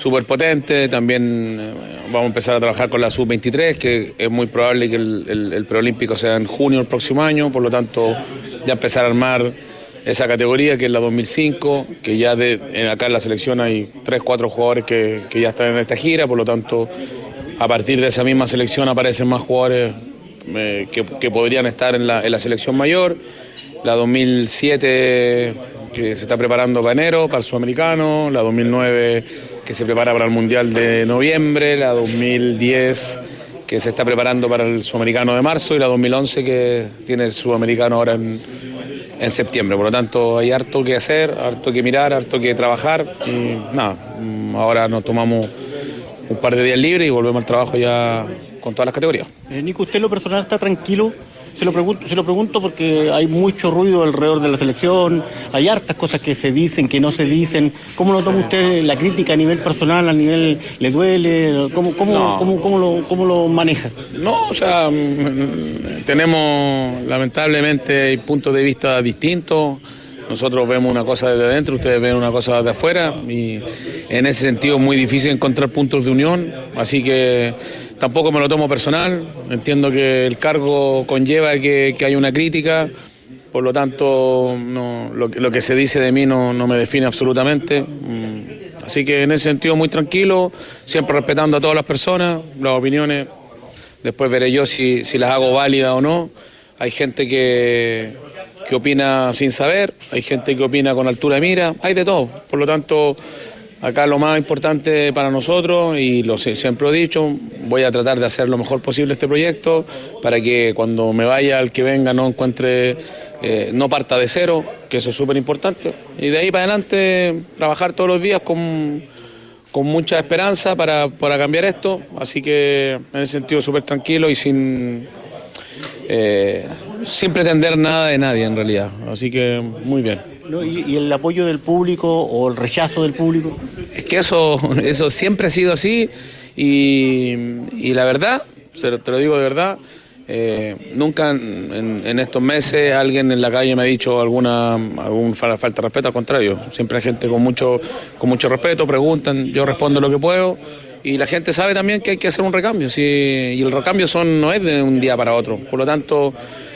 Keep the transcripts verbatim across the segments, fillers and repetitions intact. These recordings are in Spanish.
súper potente. También eh, vamos a empezar a trabajar con la sub veintitrés, que es muy probable que el, el, el preolímpico sea en junio del próximo año, por lo tanto ya empezar a armar esa categoría que es la dos mil cinco, que ya de, en, acá en la selección hay tres, cuatro jugadores que, que ya están en esta gira, por lo tanto a partir de esa misma selección aparecen más jugadores eh, que, que podrían estar en la, en la selección mayor. La dos mil siete que se está preparando para enero, para el sudamericano, la dos mil nueve que se prepara para el mundial de noviembre, la dos mil diez que se está preparando para el sudamericano de marzo y la dos mil once que tiene el sudamericano ahora en, en septiembre. Por lo tanto hay harto que hacer, harto que mirar, harto que trabajar y nada, ahora nos tomamos un par de días libres y volvemos al trabajo ya con todas las categorías. Eh, Nico, ¿usted en lo personal está tranquilo? Se lo pregunto, se lo pregunto porque hay mucho ruido alrededor de la selección, hay hartas cosas que se dicen, que no se dicen. ¿Cómo lo toma usted la crítica a nivel personal, a nivel le duele? ¿Cómo, cómo, no. cómo, cómo, lo, cómo lo maneja? No, o sea, tenemos lamentablemente puntos de vista distintos. Nosotros vemos una cosa desde adentro, ustedes ven una cosa desde afuera y en ese sentido es muy difícil encontrar puntos de unión, así que tampoco me lo tomo personal, entiendo que el cargo conlleva que, que hay una crítica, por lo tanto no, lo, lo que se dice de mí no, no me define absolutamente, así que en ese sentido muy tranquilo, siempre respetando a todas las personas, las opiniones, después veré yo si, si las hago válidas o no. Hay gente que, que opina sin saber, hay gente que opina con altura de mira, hay de todo. Por lo tanto, acá lo más importante para nosotros, y lo siempre he dicho, voy a tratar de hacer lo mejor posible este proyecto para que cuando me vaya el que venga no encuentre, eh, no parta de cero, que eso es súper importante. Y de ahí para adelante trabajar todos los días con, con mucha esperanza para, para cambiar esto. Así que en ese sentido súper tranquilo y sin... Eh, sin pretender nada de nadie en realidad, así que muy bien. ¿No? ¿Y, ¿Y el apoyo del público o el rechazo del público? Es que eso, eso siempre ha sido así y, y la verdad, te lo digo de verdad, eh, nunca en, en estos meses alguien en la calle me ha dicho alguna algún falta de respeto, al contrario, siempre hay gente con mucho, con mucho respeto, preguntan, yo respondo lo que puedo. Y la gente sabe también que hay que hacer un recambio, ¿sí? Y el recambio son, no es de un día para otro. Por lo tanto,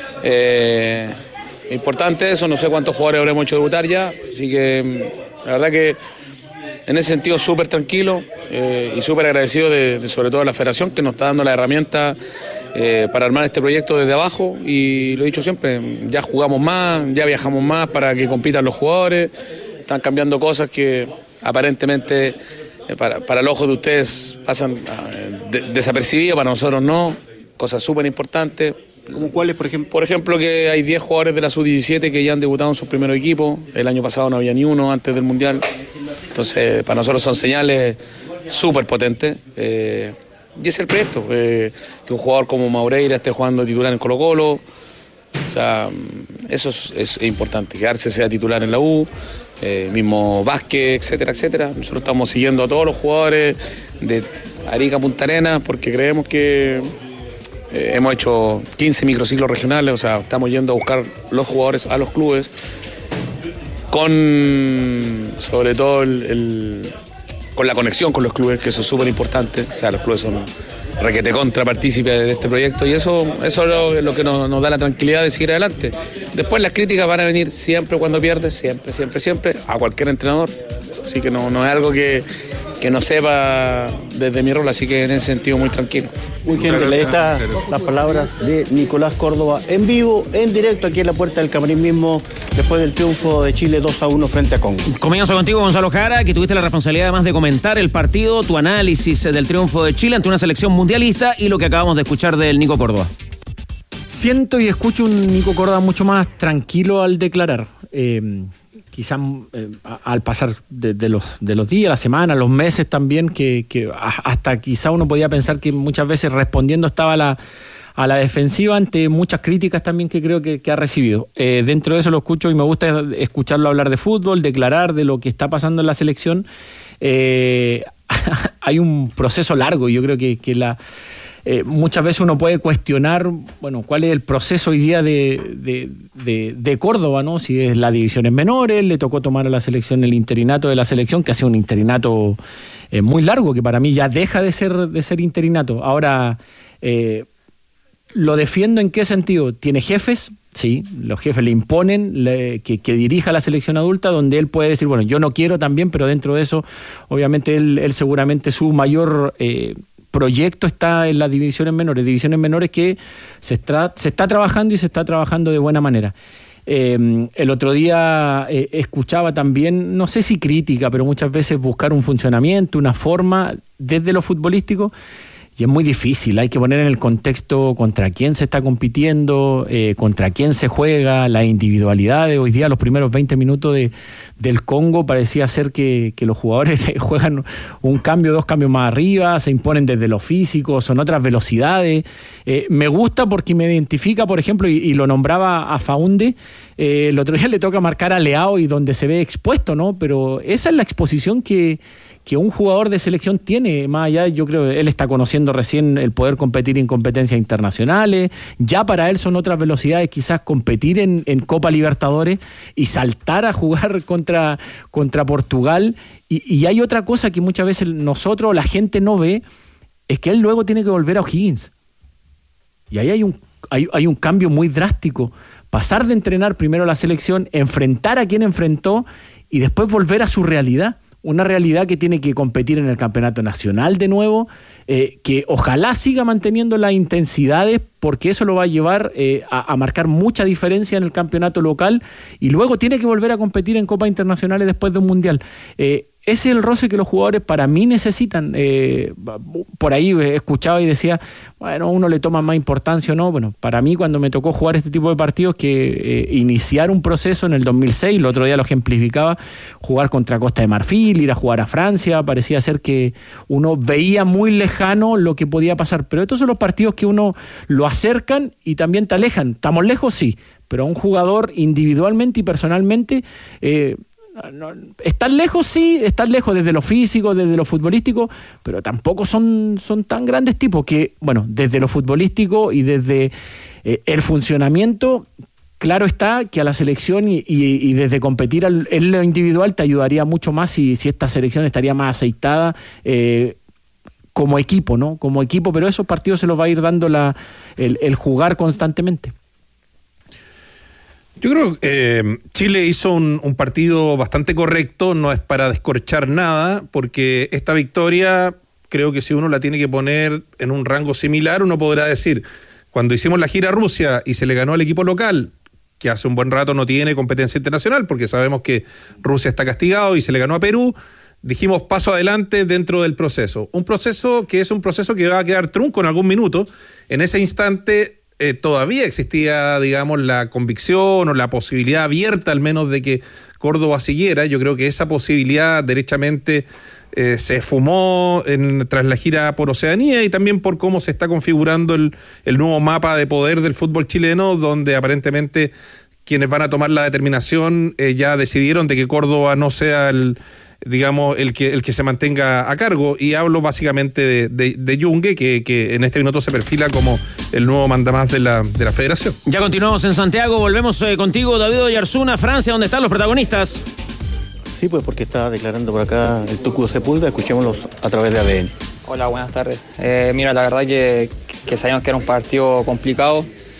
eh, importante eso, no sé cuántos jugadores habremos hecho debutar ya, así que la verdad que en ese sentido súper tranquilo eh, y súper agradecido de, de sobre todo de la federación que nos está dando la herramienta eh, para armar este proyecto desde abajo, y lo he dicho siempre, ya jugamos más, ya viajamos más para que compitan los jugadores, están cambiando cosas que aparentemente... Para, para el ojo de ustedes pasan de, desapercibidas, para nosotros no, cosas súper importantes. ¿Cómo cuáles, por ejemplo? Por ejemplo, que hay diez jugadores de la sub diecisiete que ya han debutado en sus primeros equipos, el año pasado no había ni uno antes del Mundial, entonces para nosotros son señales súper potentes, eh, y es el proyecto, eh, que un jugador como Maureira esté jugando titular en Colo Colo, o sea, eso es, es importante, que Arce sea titular en la U, Eh, mismo Vázquez, etcétera, etcétera. Nosotros estamos siguiendo a todos los jugadores de Arica a Punta Arenas porque creemos que eh, hemos hecho quince microciclos regionales, o sea, estamos yendo a buscar los jugadores a los clubes con, sobre todo, el, el, con la conexión con los clubes, que eso es súper importante. O sea, los clubes son requete contra partícipes de este proyecto y eso, eso es lo, lo que nos, nos da la tranquilidad de seguir adelante. Después las críticas van a venir siempre cuando pierdes, siempre, siempre, siempre, a cualquier entrenador. Así que no, no es algo que, que no sepa desde mi rol, así que en ese sentido muy tranquilo. Muy genial, ahí están las palabras de Nicolás Córdoba en vivo, en directo, aquí en la puerta del camarín mismo, después del triunfo de Chile dos a uno frente a Congo. Comienzo contigo, Gonzalo Jara, que tuviste la responsabilidad además de comentar el partido, tu análisis del triunfo de Chile ante una selección mundialista y lo que acabamos de escuchar del Nico Córdoba. Siento y escucho un Nico Córdoba mucho más tranquilo al declarar. Eh, quizás eh, al pasar de, de, los, de los días, las semanas, los meses también, que, que hasta quizá uno podía pensar que muchas veces respondiendo estaba a la, a la defensiva ante muchas críticas también que creo que, que ha recibido. Eh, dentro de eso lo escucho y me gusta escucharlo hablar de fútbol, declarar de lo que está pasando en la selección. Eh, hay un proceso largo, yo creo que, que la... eh, muchas veces uno puede cuestionar, bueno, cuál es el proceso hoy día de, de, de, de Córdoba, ¿no? Si es las divisiones menores, le tocó tomar a la selección el interinato de la selección, que ha sido un interinato eh, muy largo, que para mí ya deja de ser, de ser interinato. Ahora, eh, ¿lo defiendo en qué sentido? ¿Tiene jefes? Sí, los jefes le imponen le, que, que dirija la selección adulta, donde él puede decir, bueno, yo no quiero también, pero dentro de eso, obviamente, él, él seguramente su mayor eh, proyecto está en las divisiones menores, divisiones menores que se está, se está trabajando y se está trabajando de buena manera. Eh, el otro día eh, escuchaba también, no sé si crítica, pero muchas veces buscar un funcionamiento, una forma desde lo futbolístico. Y es muy difícil, hay que poner en el contexto contra quién se está compitiendo, eh, contra quién se juega, las individualidades. Hoy día los primeros veinte minutos de, del Congo parecía ser que, que los jugadores juegan un cambio, dos cambios más arriba, se imponen desde lo físico, son otras velocidades. Eh, me gusta porque me identifica, por ejemplo, y, y lo nombraba a Faunde, eh, el otro día le toca marcar a Leao y donde se ve expuesto, ¿no? Pero esa es la exposición que... que un jugador de selección tiene, más allá, yo creo que él está conociendo recién el poder competir en competencias internacionales, ya para él son otras velocidades, quizás competir en, en Copa Libertadores y saltar a jugar contra, contra Portugal, y, y hay otra cosa que muchas veces nosotros, la gente no ve, es que él luego tiene que volver a O'Higgins, y ahí hay un, hay, hay un cambio muy drástico, pasar de entrenar primero a la selección, enfrentar a quien enfrentó, y después volver a su realidad. Una realidad que tiene que competir en el campeonato nacional de nuevo, eh, que ojalá siga manteniendo las intensidades, porque eso lo va a llevar eh, a, a marcar mucha diferencia en el campeonato local, y luego tiene que volver a competir en Copas Internacionales después de un Mundial. Eh, ese es el roce que los jugadores para mí necesitan. Eh, por ahí escuchaba y decía, bueno, uno le toma más importancia o no. Bueno, para mí cuando me tocó jugar este tipo de partidos, que eh, iniciar un proceso en el dos mil seis, el otro día lo ejemplificaba, jugar contra Costa de Marfil, ir a jugar a Francia, parecía ser que uno veía muy lejano lo que podía pasar. Pero estos son los partidos que uno lo acercan y también te alejan. ¿Estamos lejos? Sí. Pero a un jugador individualmente y personalmente... Eh, No, están lejos, sí, están lejos desde lo físico, desde lo futbolístico, pero tampoco son, son tan grandes tipos que, bueno, desde lo futbolístico y desde eh, el funcionamiento, claro está que a la selección y, y, y desde competir al, en lo individual te ayudaría mucho más si, si esta selección estaría más aceitada eh, como equipo, ¿no? Como equipo, pero esos partidos se los va a ir dando la, el, el jugar constantemente. Yo creo que eh, Chile hizo un, un partido bastante correcto, no es para descorchar nada, porque esta victoria creo que si uno la tiene que poner en un rango similar, uno podrá decir, cuando hicimos la gira a Rusia y se le ganó al equipo local, que hace un buen rato no tiene competencia internacional, porque sabemos que Rusia está castigado y se le ganó a Perú, dijimos paso adelante dentro del proceso. Un proceso que es un proceso que va a quedar trunco en algún minuto. En ese instante... Eh, todavía existía, digamos, la convicción o la posibilidad abierta al menos de que Córdoba siguiera. Yo creo que esa posibilidad derechamente eh, se esfumó en, tras la gira por Oceanía y también por cómo se está configurando el, el nuevo mapa de poder del fútbol chileno, donde aparentemente quienes van a tomar la determinación eh, ya decidieron de que Córdoba no sea el... digamos, el que el que se mantenga a cargo, y hablo básicamente de, de, de Yungue, que, que en este minuto se perfila como el nuevo mandamás de la, de la federación. Ya continuamos en Santiago, volvemos eh, contigo, David Oyarzuna, Francia, ¿dónde están los protagonistas? Sí, pues porque está declarando por acá el Tucu Sepúlveda, escuchémoslos a través de A D N. Hola, buenas tardes. Eh, mira, la verdad que, que sabíamos que era un partido complicado.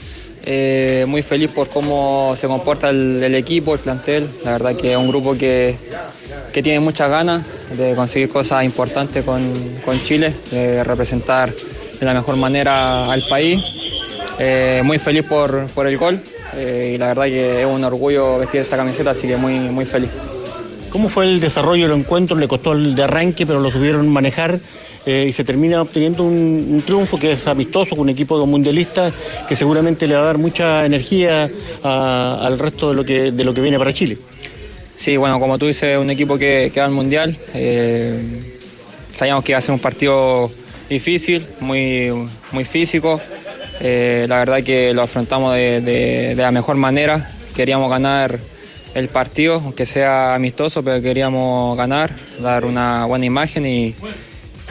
Eh, muy feliz por cómo se comporta el, el equipo, el plantel. La verdad que es un grupo que, que tiene muchas ganas de conseguir cosas importantes con, con Chile, de representar de la mejor manera al país. Eh, muy feliz por, por el gol eh, y la verdad que es un orgullo vestir esta camiseta, así que muy, muy feliz. ¿Cómo fue el desarrollo del encuentro? Le costó el de arranque, pero lo supieron manejar. Eh, y se termina obteniendo un, un triunfo que es amistoso con un equipo mundialista que seguramente le va a dar mucha energía a, al resto de lo que de lo que viene para Chile. Sí, bueno, como tú dices, un equipo que, que va al Mundial. Eh, sabíamos que iba a ser un partido difícil, muy, muy físico. Eh, la verdad que lo afrontamos de, de, de la mejor manera. Queríamos ganar el partido, aunque sea amistoso, pero queríamos ganar, dar una buena imagen y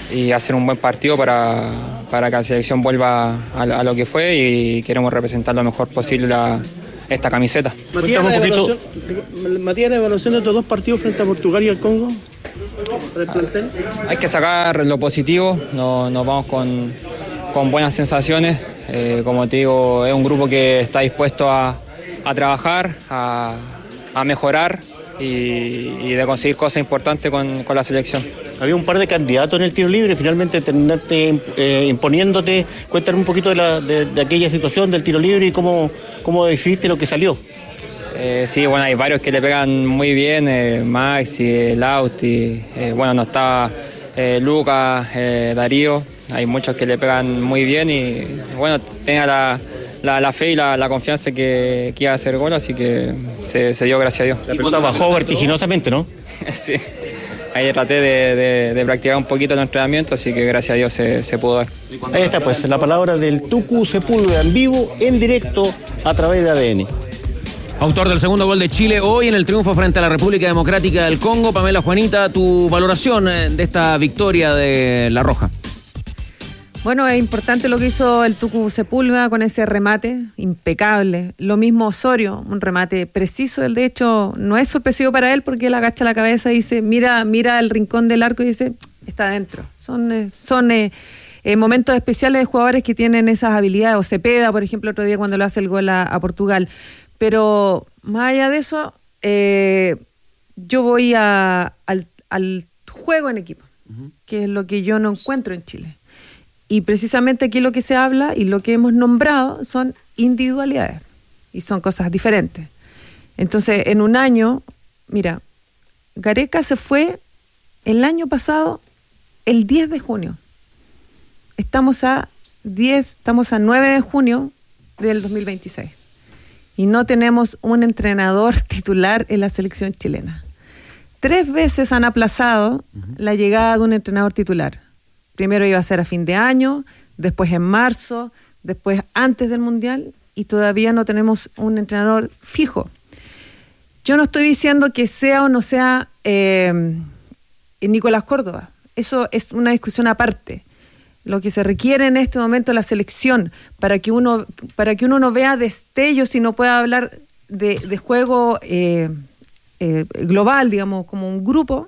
y hacer un buen partido para, para que la selección vuelva a, a lo que fue, y queremos representar lo mejor posible la, esta camiseta. Matías, la evaluación, Matías, la evaluación de estos dos partidos frente a Portugal y al Congo para el plantel. Hay que sacar lo positivo, no, nos vamos con, con buenas sensaciones. Eh, como te digo, es un grupo que está dispuesto a, a trabajar, a, a mejorar y, y de conseguir cosas importantes con, con la selección. Había un par de candidatos en el tiro libre, finalmente terminaste eh, imponiéndote. Cuéntame un poquito de, la, de, de aquella situación del tiro libre y cómo, cómo decidiste lo que salió. Eh, sí, bueno, hay varios que le pegan muy bien, eh, Maxi, Lauti, eh, bueno, no está eh, Lucas, eh, Darío. Hay muchos que le pegan muy bien y bueno, tenga la, la, la fe y la, la confianza que, que iba a hacer gol, así que se, se dio, gracias a Dios. La pelota bajó vertiginosamente, ¿no? Sí, ahí traté de, de, de practicar un poquito el entrenamiento, así que gracias a Dios se, se pudo dar. Ahí está pues la palabra del Tucu Sepúlveda en vivo, en directo, a través de A D N. Autor del segundo gol de Chile hoy en el triunfo frente a la República Democrática del Congo. Pamela, Juanita, tu valoración de esta victoria de La Roja. Bueno, es importante lo que hizo el Tucu Sepúlveda con ese remate, impecable. Lo mismo Osorio, un remate preciso. Él, de hecho, no es sorpresivo para él porque él agacha la cabeza y dice, mira, mira el rincón del arco y dice, está adentro. Son, son eh, eh, momentos especiales de jugadores que tienen esas habilidades. O Cepeda, por ejemplo, otro día cuando le hace el gol a, a Portugal. Pero más allá de eso, eh, yo voy a, al, al juego en equipo, uh-huh. que es lo que yo no encuentro en Chile. Y precisamente aquí lo que se habla y lo que hemos nombrado son individualidades y son cosas diferentes. Entonces, en un año, mira, Gareca se fue el año pasado, el diez de junio. Estamos a diez, estamos a nueve de junio del dos mil veintiséis. Y no tenemos un entrenador titular en la selección chilena. Tres veces han aplazado uh-huh. la llegada de un entrenador titular. Primero iba a ser a fin de año, después en marzo, después antes del Mundial, y todavía no tenemos un entrenador fijo. Yo no estoy diciendo que sea o no sea eh, Nicolás Córdoba. Eso es una discusión aparte. Lo que se requiere en este momento es la selección para que uno, para que uno no vea destellos y no pueda hablar de, de juego eh, eh, global, digamos, como un grupo,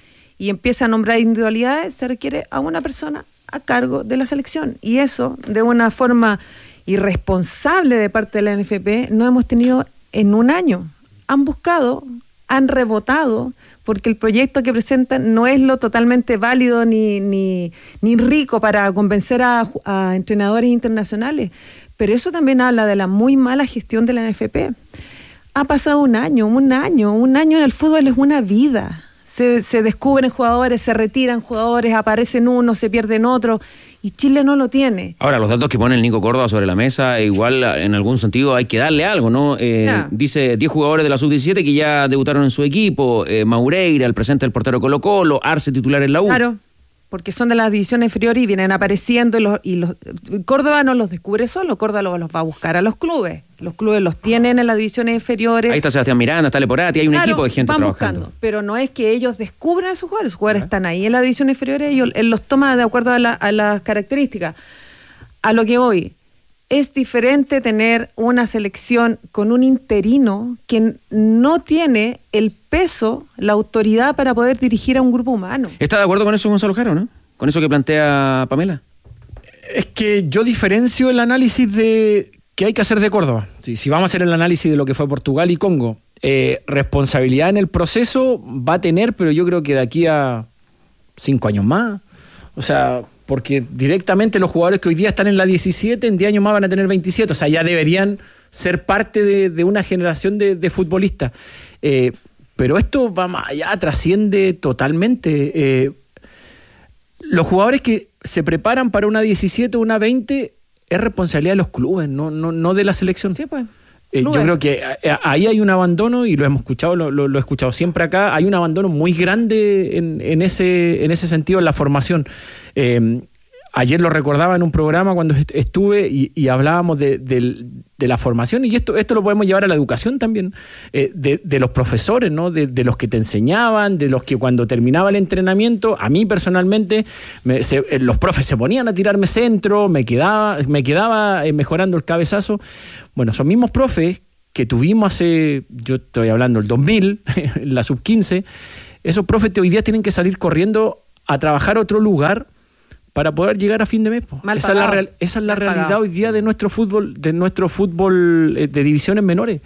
y empieza a nombrar individualidades, se requiere a una persona a cargo de la selección. Y eso, de una forma irresponsable de parte de la N F P, no hemos tenido en un año. Han buscado, han rebotado, porque el proyecto que presentan no es lo totalmente válido ni, ni, ni rico para convencer a, a entrenadores internacionales. Pero eso también habla de la muy mala gestión de la N F P. Ha pasado un año, un año, un año en el fútbol es una vida. Se, se descubren jugadores, se retiran jugadores, aparecen unos, se pierden otros, y Chile no lo tiene. Ahora, los datos que pone el Nico Córdoba sobre la mesa, igual en algún sentido hay que darle algo, ¿no? Eh, yeah. Dice diez jugadores de la sub diecisiete que ya debutaron en su equipo, eh, Maureira, el presente del portero Colo Colo, Arce titular en la U. Claro, porque son de las divisiones inferiores y vienen apareciendo, y los, y los Córdoba no los descubre solo, Córdoba los, los va a buscar a los clubes. Los clubes los tienen en las divisiones inferiores. Ahí está Sebastián Miranda, está Leporati, hay un claro, equipo de gente van trabajando. Buscando, pero no es que ellos descubran a sus jugadores, los jugadores uh-huh. están ahí en las divisiones inferiores y él los toma de acuerdo a, la, a las características. A lo que voy, es diferente tener una selección con un interino que no tiene el peso, la autoridad para poder dirigir a un grupo humano. ¿Está de acuerdo con eso Gonzalo Jaro, no? ¿Con eso que plantea Pamela? Es que yo diferencio el análisis de que hay que hacer de Córdoba. Si, si vamos a hacer el análisis de lo que fue Portugal y Congo, eh, responsabilidad en el proceso va a tener, pero yo creo que de aquí a cinco años más. O sea, porque directamente los jugadores que hoy día están en la diecisiete, en diez años más van a tener veintisiete. O sea, ya deberían ser parte de, de una generación de, de futbolistas. Eh, pero esto va más allá, trasciende totalmente. Eh, los jugadores que se preparan para una diecisiete o una veinte es responsabilidad de los clubes, no, no, no de la selección. Sí, pues. Eh, yo creo que ahí hay un abandono, y lo hemos escuchado, lo, lo, lo he escuchado siempre acá, hay un abandono muy grande en, en, ese, en ese sentido en la formación. Eh, ayer lo recordaba en un programa cuando est- estuve y, y hablábamos de, de, de la formación, y esto, esto lo podemos llevar a la educación también, eh, de, de los profesores, ¿no? De, de los que te enseñaban, de los que cuando terminaba el entrenamiento, a mí personalmente, me, se, eh, los profes se ponían a tirarme centro, me quedaba, me quedaba eh, mejorando el cabezazo. Bueno, esos mismos profes que tuvimos hace, yo estoy hablando del dos mil, en la sub quince, esos profes hoy día tienen que salir corriendo a trabajar a otro lugar para poder llegar a fin de mes. Esa es la, real, esa es la realidad pagado. Hoy día de nuestro fútbol, de nuestro fútbol eh, de divisiones menores.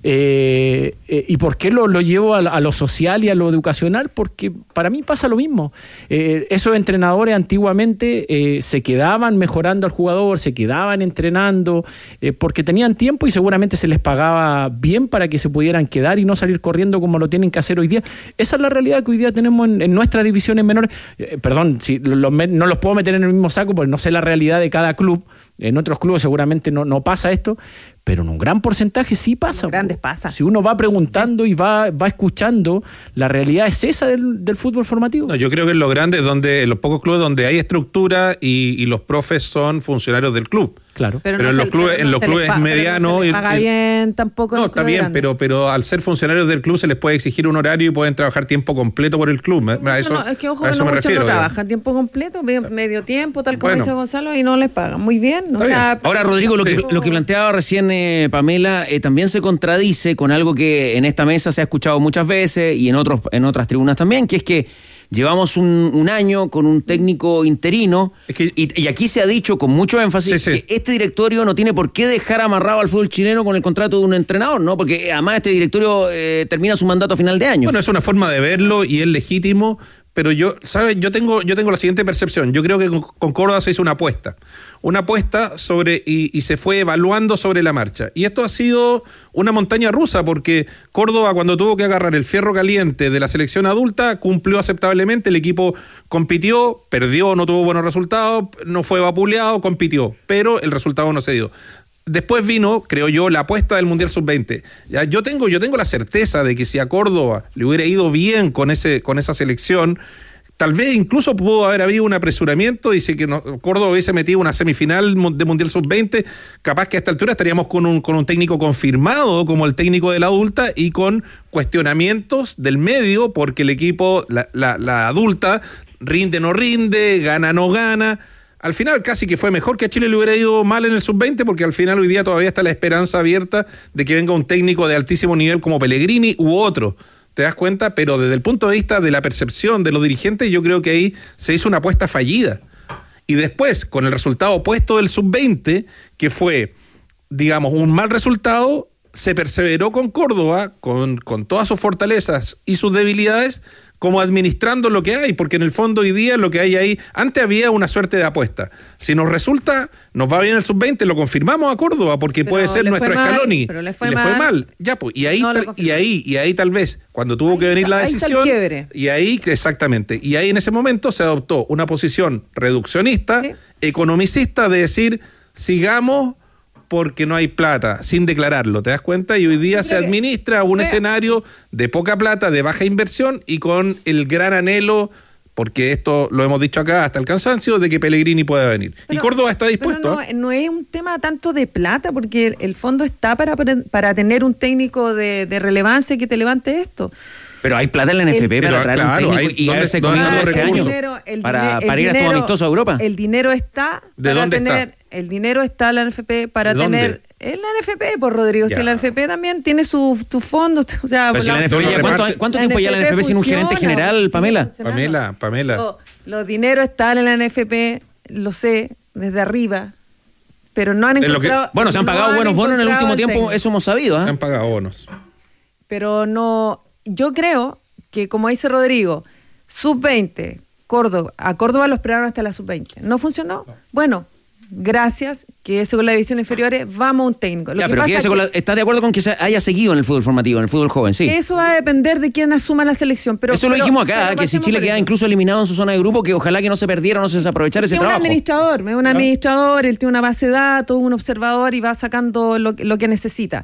Eh, eh, ¿Y por qué lo, lo llevo a, a lo social y a lo educacional? Porque para mí pasa lo mismo. Eh, esos entrenadores antiguamente eh, se quedaban mejorando al jugador, se quedaban entrenando, eh, porque tenían tiempo y seguramente se les pagaba bien para que se pudieran quedar y no salir corriendo como lo tienen que hacer hoy día. Esa es la realidad que hoy día tenemos en, en nuestras divisiones menores. Eh, perdón, si los, no los puedo meter en el mismo saco porque no sé la realidad de cada club. En otros clubes seguramente no, no pasa esto, pero en un gran porcentaje sí pasa. En grandes pasa. Si uno va preguntando y va, va escuchando, la realidad es esa del, del fútbol formativo. No, yo creo que en los grandes, donde, en los pocos clubes donde hay estructura y, y los profes son funcionarios del club. Claro. Pero, pero en no los se, clubes, no en los clubes paga, medianos. No se les paga y, bien tampoco. No, está bien, pero, pero al ser funcionarios del club se les puede exigir un horario y pueden trabajar tiempo completo por el club. No, a eso, no, es que ojo, a eso no, me refiero. No trabajan tiempo completo, medio tiempo, tal como bueno, dice Gonzalo, y no les pagan. Muy bien. O sea, bien. Ahora, Rodrigo, lo, sí. que, lo que planteaba recién eh, Pamela eh, también se contradice con algo que en esta mesa se ha escuchado muchas veces y en otros en otras tribunas también, que es que llevamos un, un año con un técnico interino es que, y, y aquí se ha dicho con mucho énfasis sí, sí. que este directorio no tiene por qué dejar amarrado al fútbol chileno con el contrato de un entrenador, ¿no? Porque además este directorio eh, termina su mandato a final de año. Bueno, es una forma de verlo y es legítimo, pero yo, ¿sabes? Yo tengo, yo tengo la siguiente percepción. Yo creo que con, con Córdoba se hizo una apuesta. Una apuesta sobre y, y se fue evaluando sobre la marcha. Y esto ha sido una montaña rusa, porque Córdoba, cuando tuvo que agarrar el fierro caliente de la selección adulta, cumplió aceptablemente, el equipo compitió, perdió, no tuvo buenos resultados, no fue vapuleado, compitió, pero el resultado no se dio. Después vino, creo yo, la apuesta del Mundial sub veinte. Ya, yo tengo, yo tengo la certeza de que si a Córdoba le hubiera ido bien con ese, con esa selección, tal vez incluso pudo haber habido un apresuramiento, dice que no, Córdoba hubiese metido una semifinal de Mundial sub veinte, capaz que a esta altura estaríamos con un, con un técnico confirmado como el técnico de la adulta y con cuestionamientos del medio, porque el equipo, la, la, la adulta, rinde no rinde, gana no gana. Al final casi que fue mejor que a Chile le hubiera ido mal en el sub veinte, porque al final hoy día todavía está la esperanza abierta de que venga un técnico de altísimo nivel como Pellegrini u otro. ¿Te das cuenta? Pero desde el punto de vista de la percepción de los dirigentes, yo creo que ahí se hizo una apuesta fallida. Y después, con el resultado opuesto del sub veinte, que fue, digamos, un mal resultado, se perseveró con Córdoba, con, con todas sus fortalezas y sus debilidades, como administrando lo que hay, porque en el fondo hoy día lo que hay ahí, antes había una suerte de apuesta. Si nos resulta, nos va bien el sub veinte, lo confirmamos a Córdoba, porque pero puede ser nuestro Scaloni. Pero le fue, y le mal. fue mal. Ya, pues, y ahí, no y ahí, y ahí tal vez, cuando tuvo ahí que venir está, la decisión, ahí y ahí, exactamente, y ahí en ese momento se adoptó una posición reduccionista, ¿sí? economicista, de decir, sigamos porque no hay plata, sin declararlo, ¿te das cuenta? Y hoy día se administra un escenario de poca plata, de baja inversión y con el gran anhelo, porque esto lo hemos dicho acá hasta el cansancio, de que Pellegrini pueda venir. Pero, y Córdoba está dispuesto. Pero no, ¿eh? no es un tema tanto de plata, porque el, el fondo está para, para tener un técnico de, de relevancia que te levante esto. Pero hay plata en la N F P el, para traer claro, un técnico hay, y haberse comido este año dinero, el para, para ir a estos amistosos a Europa. El dinero está ¿De para dónde tener, está? El dinero está en la N F P para ¿De tener... En la N F P, por Rodrigo, ya. Si la N F P también tiene sus su fondos. O sea, pero si la, la N F P ya, ¿cuánto, ¿cuánto la tiempo ya la N F P sin un gerente general, sí, Pamela? Pamela, Pamela. Los, los dineros están en la N F P, lo sé, desde arriba. Pero no han encontrado... Que, bueno, se han pagado no buenos bonos en el último tiempo, técnico. Eso hemos sabido. ¿eh? Se han pagado bonos. Pero no... Yo creo que, como dice Rodrigo, sub veinte, Córdoba, a Córdoba lo esperaron hasta la sub veinte. ¿No funcionó? No. Bueno, gracias, que eso con las divisiones inferiores, vamos a un técnico. Lo ya, que pero pasa que que la, ¿estás de acuerdo con que se haya seguido en el fútbol formativo, en el fútbol joven? Sí. Eso va a depender de quién asuma la selección. Pero, eso pero, lo dijimos acá, pero que si Chile queda eso. incluso eliminado en su zona de grupo, que ojalá que no se perdiera, no se desaprovechara ese es trabajo. Es un administrador, es un ¿no? administrador, él tiene una base de datos, un observador y va sacando lo, lo que necesita.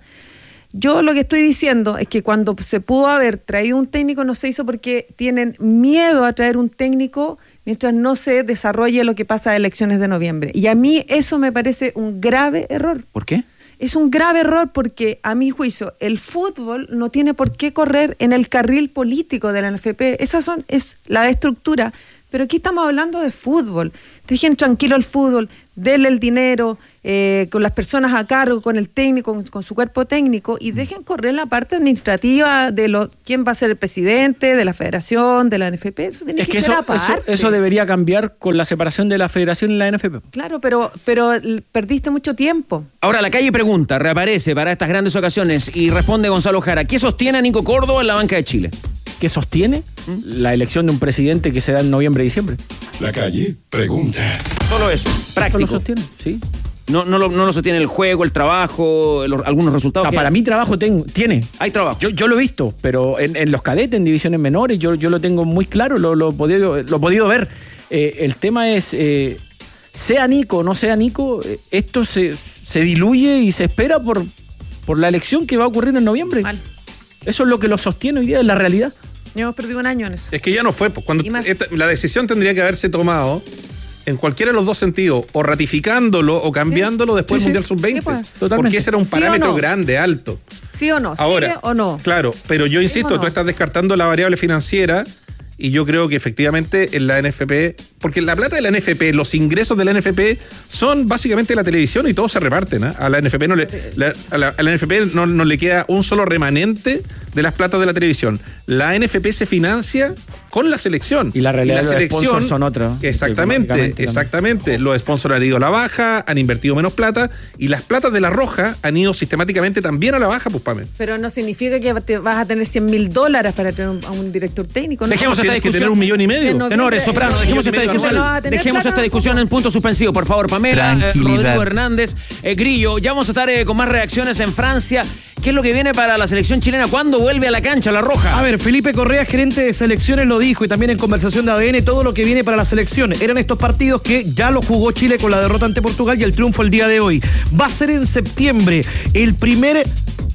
Yo lo que estoy diciendo es que cuando se pudo haber traído un técnico no se hizo porque tienen miedo a traer un técnico mientras no se desarrolle lo que pasa a elecciones de noviembre. Y a mí eso me parece un grave error. ¿Por qué? Es un grave error porque, a mi juicio, el fútbol no tiene por qué correr en el carril político de la N F P. Esa son, es la estructura. Pero aquí estamos hablando de fútbol. Dejen tranquilo el fútbol, denle el dinero, eh, con las personas a cargo, con el técnico, con, con su cuerpo técnico, y dejen correr la parte administrativa de lo, quién va a ser el presidente, de la federación, de la N F P. Eso tiene es que, que ser eso, aparte. eso, eso debería cambiar con la separación de la federación y la N F P. Claro, pero, pero perdiste mucho tiempo. Ahora, la calle pregunta, reaparece para estas grandes ocasiones y responde Gonzalo Jara. ¿Qué sostiene a Nico Córdoba en la banca de Chile? ¿Qué sostiene? ¿Mm? La elección de un presidente que se da en noviembre y diciembre. La calle pregunta. Solo eso, práctico. ¿Eso lo sostiene? Sí. No, no, lo, no lo sostiene el juego, el trabajo, el, algunos resultados. O sea, para mí trabajo ten, tiene. Hay trabajo. Yo, yo lo he visto, pero en, en los cadetes, en divisiones menores, yo, yo lo tengo muy claro, lo, lo, he, podido, lo he podido ver. Eh, el tema es, eh, sea Nico o no sea Nico, eh, esto se, se diluye y se espera por, por la elección que va a ocurrir en noviembre. Mal. Eso es lo que lo sostiene hoy día, es la realidad. Ya hemos perdido un año en eso. Es que ya no fue. Cuando esta, la decisión tendría que haberse tomado en cualquiera de los dos sentidos, o ratificándolo o cambiándolo sí. después sí, del sí. Mundial sub veinte. Sí, pues. Porque ese era un parámetro ¿Sí no? grande, alto. ¿Sí o no? Ahora, ¿Sigue o no? Claro, pero yo insisto, ¿Sí o no? tú estás descartando la variable financiera. Y yo creo que efectivamente en la N F P, porque la plata de la N F P, los ingresos de la N F P son básicamente la televisión y todos se reparten. ¿eh? A la N F P no le, la, a la, a la N F P no, no le queda un solo remanente de las platas de la televisión. La N F P se financia con la selección. Y la realidad y la de los sponsors son otros. Exactamente, exactamente. Los sponsors han ido a la baja, han invertido menos plata y las platas de la Roja han ido sistemáticamente también a la baja, pues Pame. Pero no significa que te vas a tener cien mil dólares para tener a un director técnico. ¿no? Dejemos esta Tienes que discusión. tener un millón y medio. No, Tenores, Soprano, dejemos esta discusión, no, dejemos plata, esta discusión en punto suspensivo, por favor, Pamela, eh, Rodrigo Hernández, eh, Grillo. Ya vamos a estar eh, con más reacciones en Francia. ¿Qué es lo que viene para la selección chilena? ¿Cuándo vuelve a la cancha la Roja? A ver, Felipe Correa, gerente de selecciones, lo dijo y también en conversación de A D N, todo lo que viene para la selección. Eran estos partidos que ya lo jugó Chile con la derrota ante Portugal y el triunfo el día de hoy. Va a ser en septiembre el primer...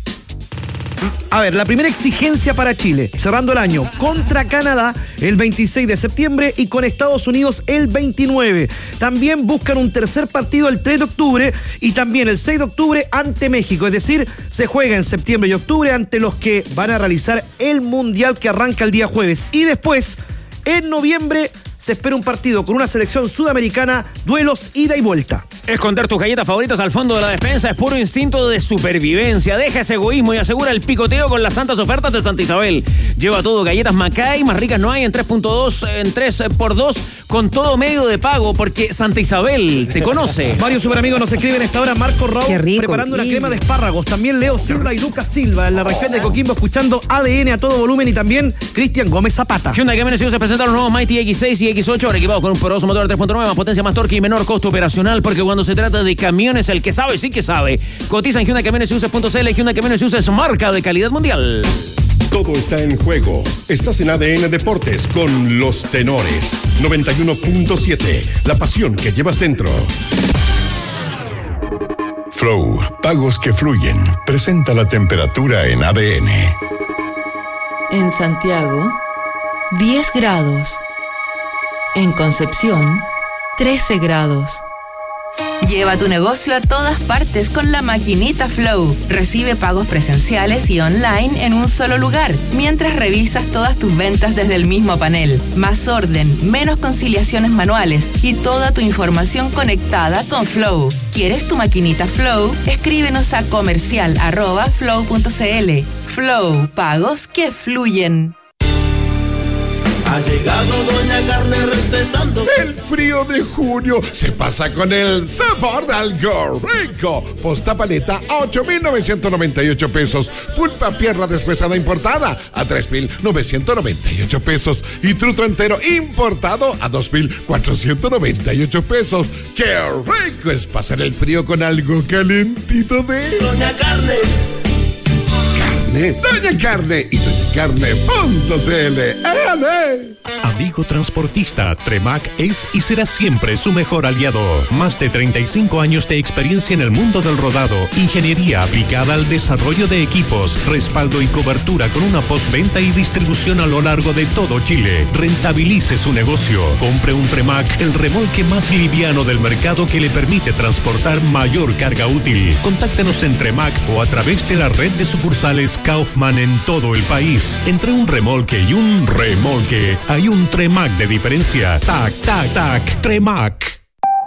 A ver, la primera exigencia para Chile, cerrando el año, contra Canadá el veintiséis de septiembre y con Estados Unidos el veintinueve. También buscan un tercer partido el tres de octubre y también el seis de octubre ante México. Es decir, se juega en septiembre y octubre ante los que van a realizar el Mundial que arranca el día jueves. Y después, en noviembre, se espera un partido con una selección sudamericana, duelos ida y vuelta. Esconder tus galletas favoritas al fondo de la despensa es puro instinto de supervivencia. Deja ese egoísmo y asegura el picoteo con las santas ofertas de Santa Isabel. Lleva todo, galletas Macay, más ricas no hay, en tres punto dos, en tres por dos, con todo medio de pago, porque Santa Isabel te conoce. Varios superamigos nos escriben a esta hora. Marco Raúl preparando una crema de espárragos. También Leo Silva y Lucas Silva en la región de Coquimbo escuchando A D N a todo volumen y también Cristian Gómez Zapata. Hyundai Camiones se presentaron los nuevos Mighty X seis y X ocho, ahora equipados con un poderoso motor de tres punto nueve, más potencia, más torque y menor costo operacional, porque cuando se trata de camiones, el que sabe, sí que sabe. Cotiza en Hyundai Camiones y Uses punto c l. Hyundai Camiones y Uses, marca de calidad mundial. Todo está en juego. Estás en A D N Deportes con los tenores. noventa y uno punto siete. La pasión que llevas dentro. Flow, pagos que fluyen. Presenta la temperatura en A D N. En Santiago, diez grados. En Concepción, trece grados. Lleva tu negocio a todas partes con la maquinita Flow. Recibe pagos presenciales y online en un solo lugar, mientras revisas todas tus ventas desde el mismo panel. Más orden, menos conciliaciones manuales y toda tu información conectada con Flow. ¿Quieres tu maquinita Flow? Escríbenos a comercial arroba flow punto cl. Flow, pagos que fluyen. Ha llegado Doña Carne respetando. El frío de junio se pasa con el sabor de algo rico. Posta paleta a ocho mil novecientos noventa y ocho pesos. Pulpa pierna deshuesada importada a tres mil novecientos noventa y ocho pesos. Y truto entero importado a dos mil cuatrocientos noventa y ocho pesos. ¡Qué rico es pasar el frío con algo calentito de Doña Carne! Carne, Doña Carne y doña carne punto c l. Amigo transportista, Tremac es y será siempre su mejor aliado. Más de treinta y cinco años de experiencia en el mundo del rodado, ingeniería aplicada al desarrollo de equipos, respaldo y cobertura con una postventa y distribución a lo largo de todo Chile. Rentabilice su negocio. Compre un Tremac, el remolque más liviano del mercado que le permite transportar mayor carga útil. Contáctenos en Tremac o a través de la red de sucursales Kaufman en todo el país. Entre un remolque y un remolque hay un Tremac de diferencia. Tac, tac, tac, Tremac.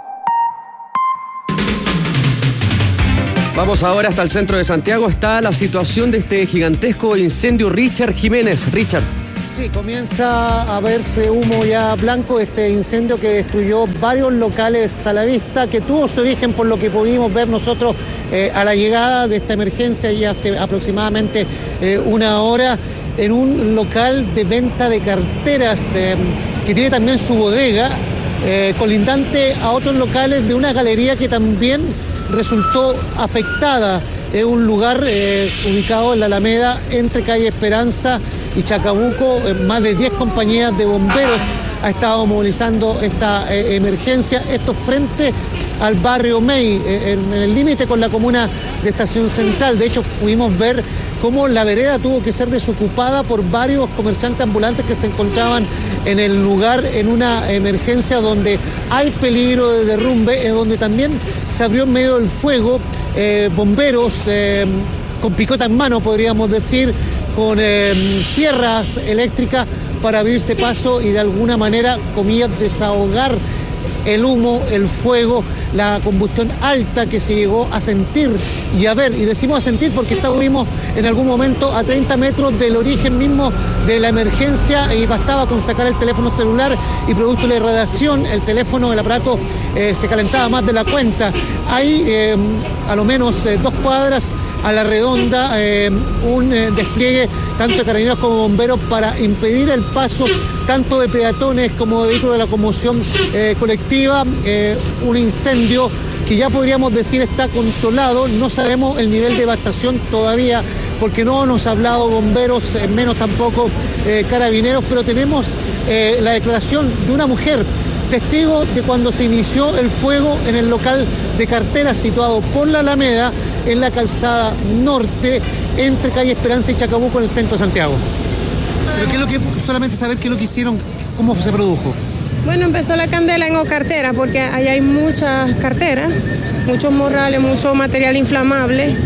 Vamos ahora hasta el centro de Santiago. Está la situación de este gigantesco incendio. Richard Jiménez. Richard. Sí, comienza a verse humo ya blanco, este incendio que destruyó varios locales a la vista, que tuvo su origen por lo que pudimos ver nosotros eh, a la llegada de esta emergencia ya hace aproximadamente eh, una hora, en un local de venta de carteras eh, que tiene también su bodega, eh, colindante a otros locales de una galería que también resultó afectada. Es un lugar eh, ubicado en la Alameda entre calle Esperanza y Chacabuco. Eh, más de diez compañías de bomberos ha estado movilizando esta eh, emergencia. Esto frente al barrio May, eh, en, en el límite con la comuna de Estación Central. De hecho, pudimos ver cómo la vereda tuvo que ser desocupada por varios comerciantes ambulantes que se encontraban en el lugar en una emergencia donde hay peligro de derrumbe, en donde también se abrió en medio del fuego. Eh, bomberos eh, con picota en mano, podríamos decir, con eh, sierras eléctricas para abrirse paso y de alguna manera, comillas, desahogar el humo, el fuego, la combustión alta que se llegó a sentir y a ver. Y decimos a sentir porque estuvimos en algún momento a treinta metros del origen mismo de la emergencia y bastaba con sacar el teléfono celular y producto de la radiación, el teléfono, el aparato eh, se calentaba más de la cuenta. Hay eh, a lo menos eh, dos cuadras a la redonda, eh, un eh, despliegue tanto de carabineros como bomberos para impedir el paso tanto de peatones como de vehículos de la locomoción eh, colectiva. Eh, un incendio que ya podríamos decir está controlado. No sabemos el nivel de devastación todavía porque no nos ha hablado bomberos, eh, menos tampoco eh, carabineros, pero tenemos eh, la declaración de una mujer testigo de cuando se inició el fuego en el local de carteras situado por la Alameda en la calzada norte entre calle Esperanza y Chacabuco en el centro de Santiago. ¿Pero qué es lo que, solamente saber qué es lo que hicieron, cómo se produjo? Bueno, empezó la candela en cartera porque ahí hay muchas carteras, muchos morrales, mucho material inflamable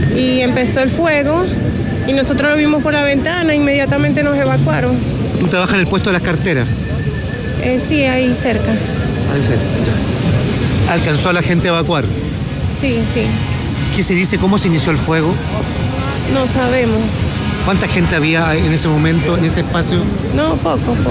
y empezó el fuego y nosotros lo vimos por la ventana, inmediatamente nos evacuaron. ¿Tú trabajas en el puesto de las carteras? Eh, sí, ahí cerca. Ahí cerca. ¿Alcanzó a la gente a evacuar? Sí, sí. ¿Qué se dice? ¿Cómo se inició el fuego? No sabemos. ¿Cuánta gente había en ese momento, en ese espacio? No, poco, poco.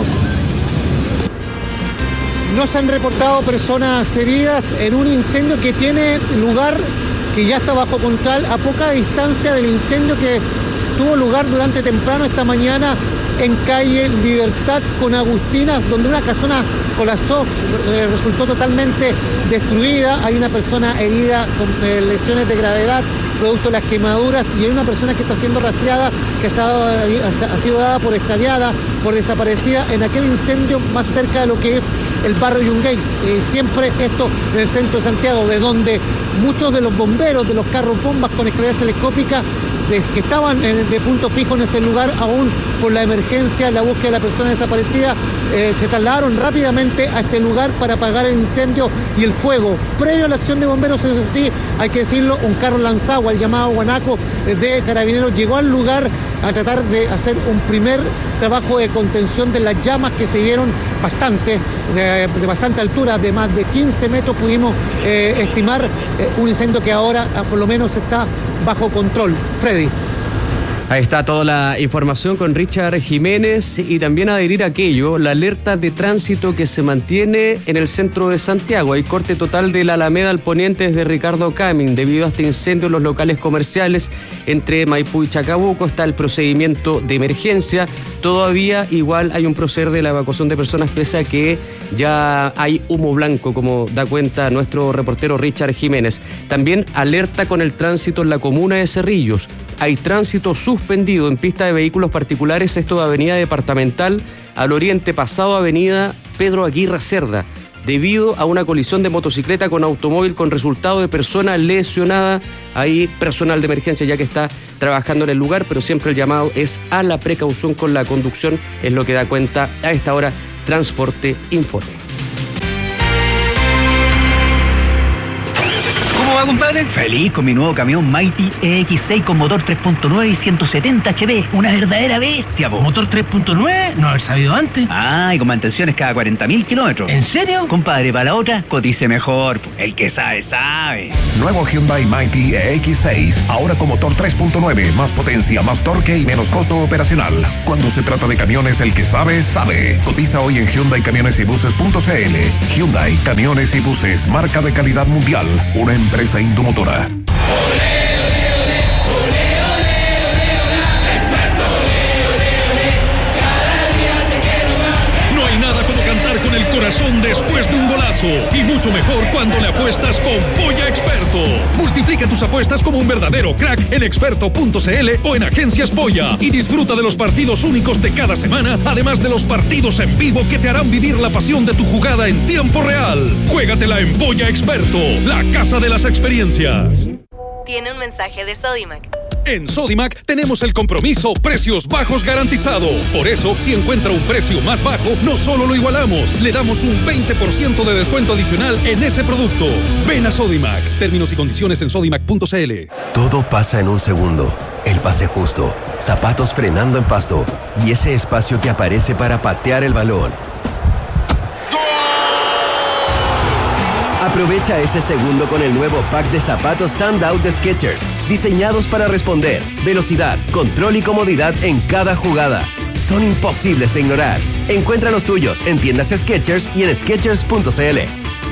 No se han reportado personas heridas en un incendio que tiene lugar, que ya está bajo control, a poca distancia del incendio que tuvo lugar durante temprano esta mañana en calle Libertad con Agustinas, donde una casona colapsó, eh, resultó totalmente destruida. Hay una persona herida con eh, lesiones de gravedad producto de las quemaduras y hay una persona que está siendo rastreada, que se ha, ha sido dada por extraviada, por desaparecida en aquel incendio más cerca de lo que es el barrio Yungay. Eh, siempre esto en el centro de Santiago, de donde muchos de los bomberos de los carros bombas con escaleras telescópicas de, que estaban en, de punto fijo en ese lugar, aún por la emergencia, la búsqueda de la persona desaparecida, eh, se trasladaron rápidamente a este lugar para apagar el incendio y el fuego. Previo a la acción de bomberos, eso sí, hay que decirlo, un carro lanzagua, el llamado Guanaco de Carabineros, llegó al lugar a tratar de hacer un primer trabajo de contención de las llamas que se vieron bastante, de, de bastante altura, de más de quince metros pudimos eh, estimar eh, un incendio que ahora por lo menos está bajo control. Freddy. Ahí está toda la información con Richard Jiménez y también adherir a aquello, la alerta de tránsito que se mantiene en el centro de Santiago. Hay corte total de la Alameda al poniente desde Ricardo Camin debido a este incendio en los locales comerciales entre Maipú y Chacabuco. Está el procedimiento de emergencia. Todavía igual hay un proceder de la evacuación de personas pese a que ya hay humo blanco, como da cuenta nuestro reportero Richard Jiménez. También alerta con el tránsito en la comuna de Cerrillos. Hay tránsito suspendido suspendido en pista de vehículos particulares, esto de Avenida Departamental al oriente, pasado Avenida Pedro Aguirre Cerda, debido a una colisión de motocicleta con automóvil con resultado de persona lesionada. Hay personal de emergencia ya que está trabajando en el lugar, pero siempre el llamado es a la precaución con la conducción, es lo que da cuenta a esta hora Transporte Informe. ¿Cómo va, compadre? Feliz con mi nuevo camión Mighty E X seis con motor tres punto nueve y ciento setenta H P. Una verdadera bestia, po. ¿Motor tres punto nueve? No haber sabido antes. Ah, y con mantenciones cada cuarenta mil kilómetros. ¿En serio? Compadre, para la otra, cotice mejor, po. El que sabe, sabe. Nuevo Hyundai Mighty E X seis. Ahora con motor tres punto nueve. Más potencia, más torque y menos costo operacional. Cuando se trata de camiones, el que sabe, sabe. Cotiza hoy en Hyundai Camiones y Buses punto c l. Hyundai Camiones y Buses. Marca de calidad mundial. Una empresa Indomotora. No hay nada como cantar con el corazón después de un golazo. Y mucho mejor cuando le apuestas con Polla Experto. Multiplica tus apuestas como un verdadero crack en experto punto c l o en Agencias Polla. Y disfruta de los partidos únicos de cada semana, además de los partidos en vivo que te harán vivir la pasión de tu jugada en tiempo real. Juégatela en Polla Experto, la casa de las experiencias. Tiene un mensaje de Sodimac. En Sodimac tenemos el compromiso precios bajos garantizado. Por eso, si encuentra un precio más bajo, no solo lo igualamos, le damos un veinte por ciento de descuento adicional en ese producto. Ven a Sodimac. Términos y condiciones en sodimac punto c l. Todo pasa en un segundo. El pase justo, zapatos frenando en pasto y ese espacio que aparece para patear el balón. Aprovecha ese segundo con el nuevo pack de zapatos Standout de Skechers, diseñados para responder, velocidad, control y comodidad en cada jugada. Son imposibles de ignorar. Encuentra los tuyos en tiendas Skechers y en skechers punto c l.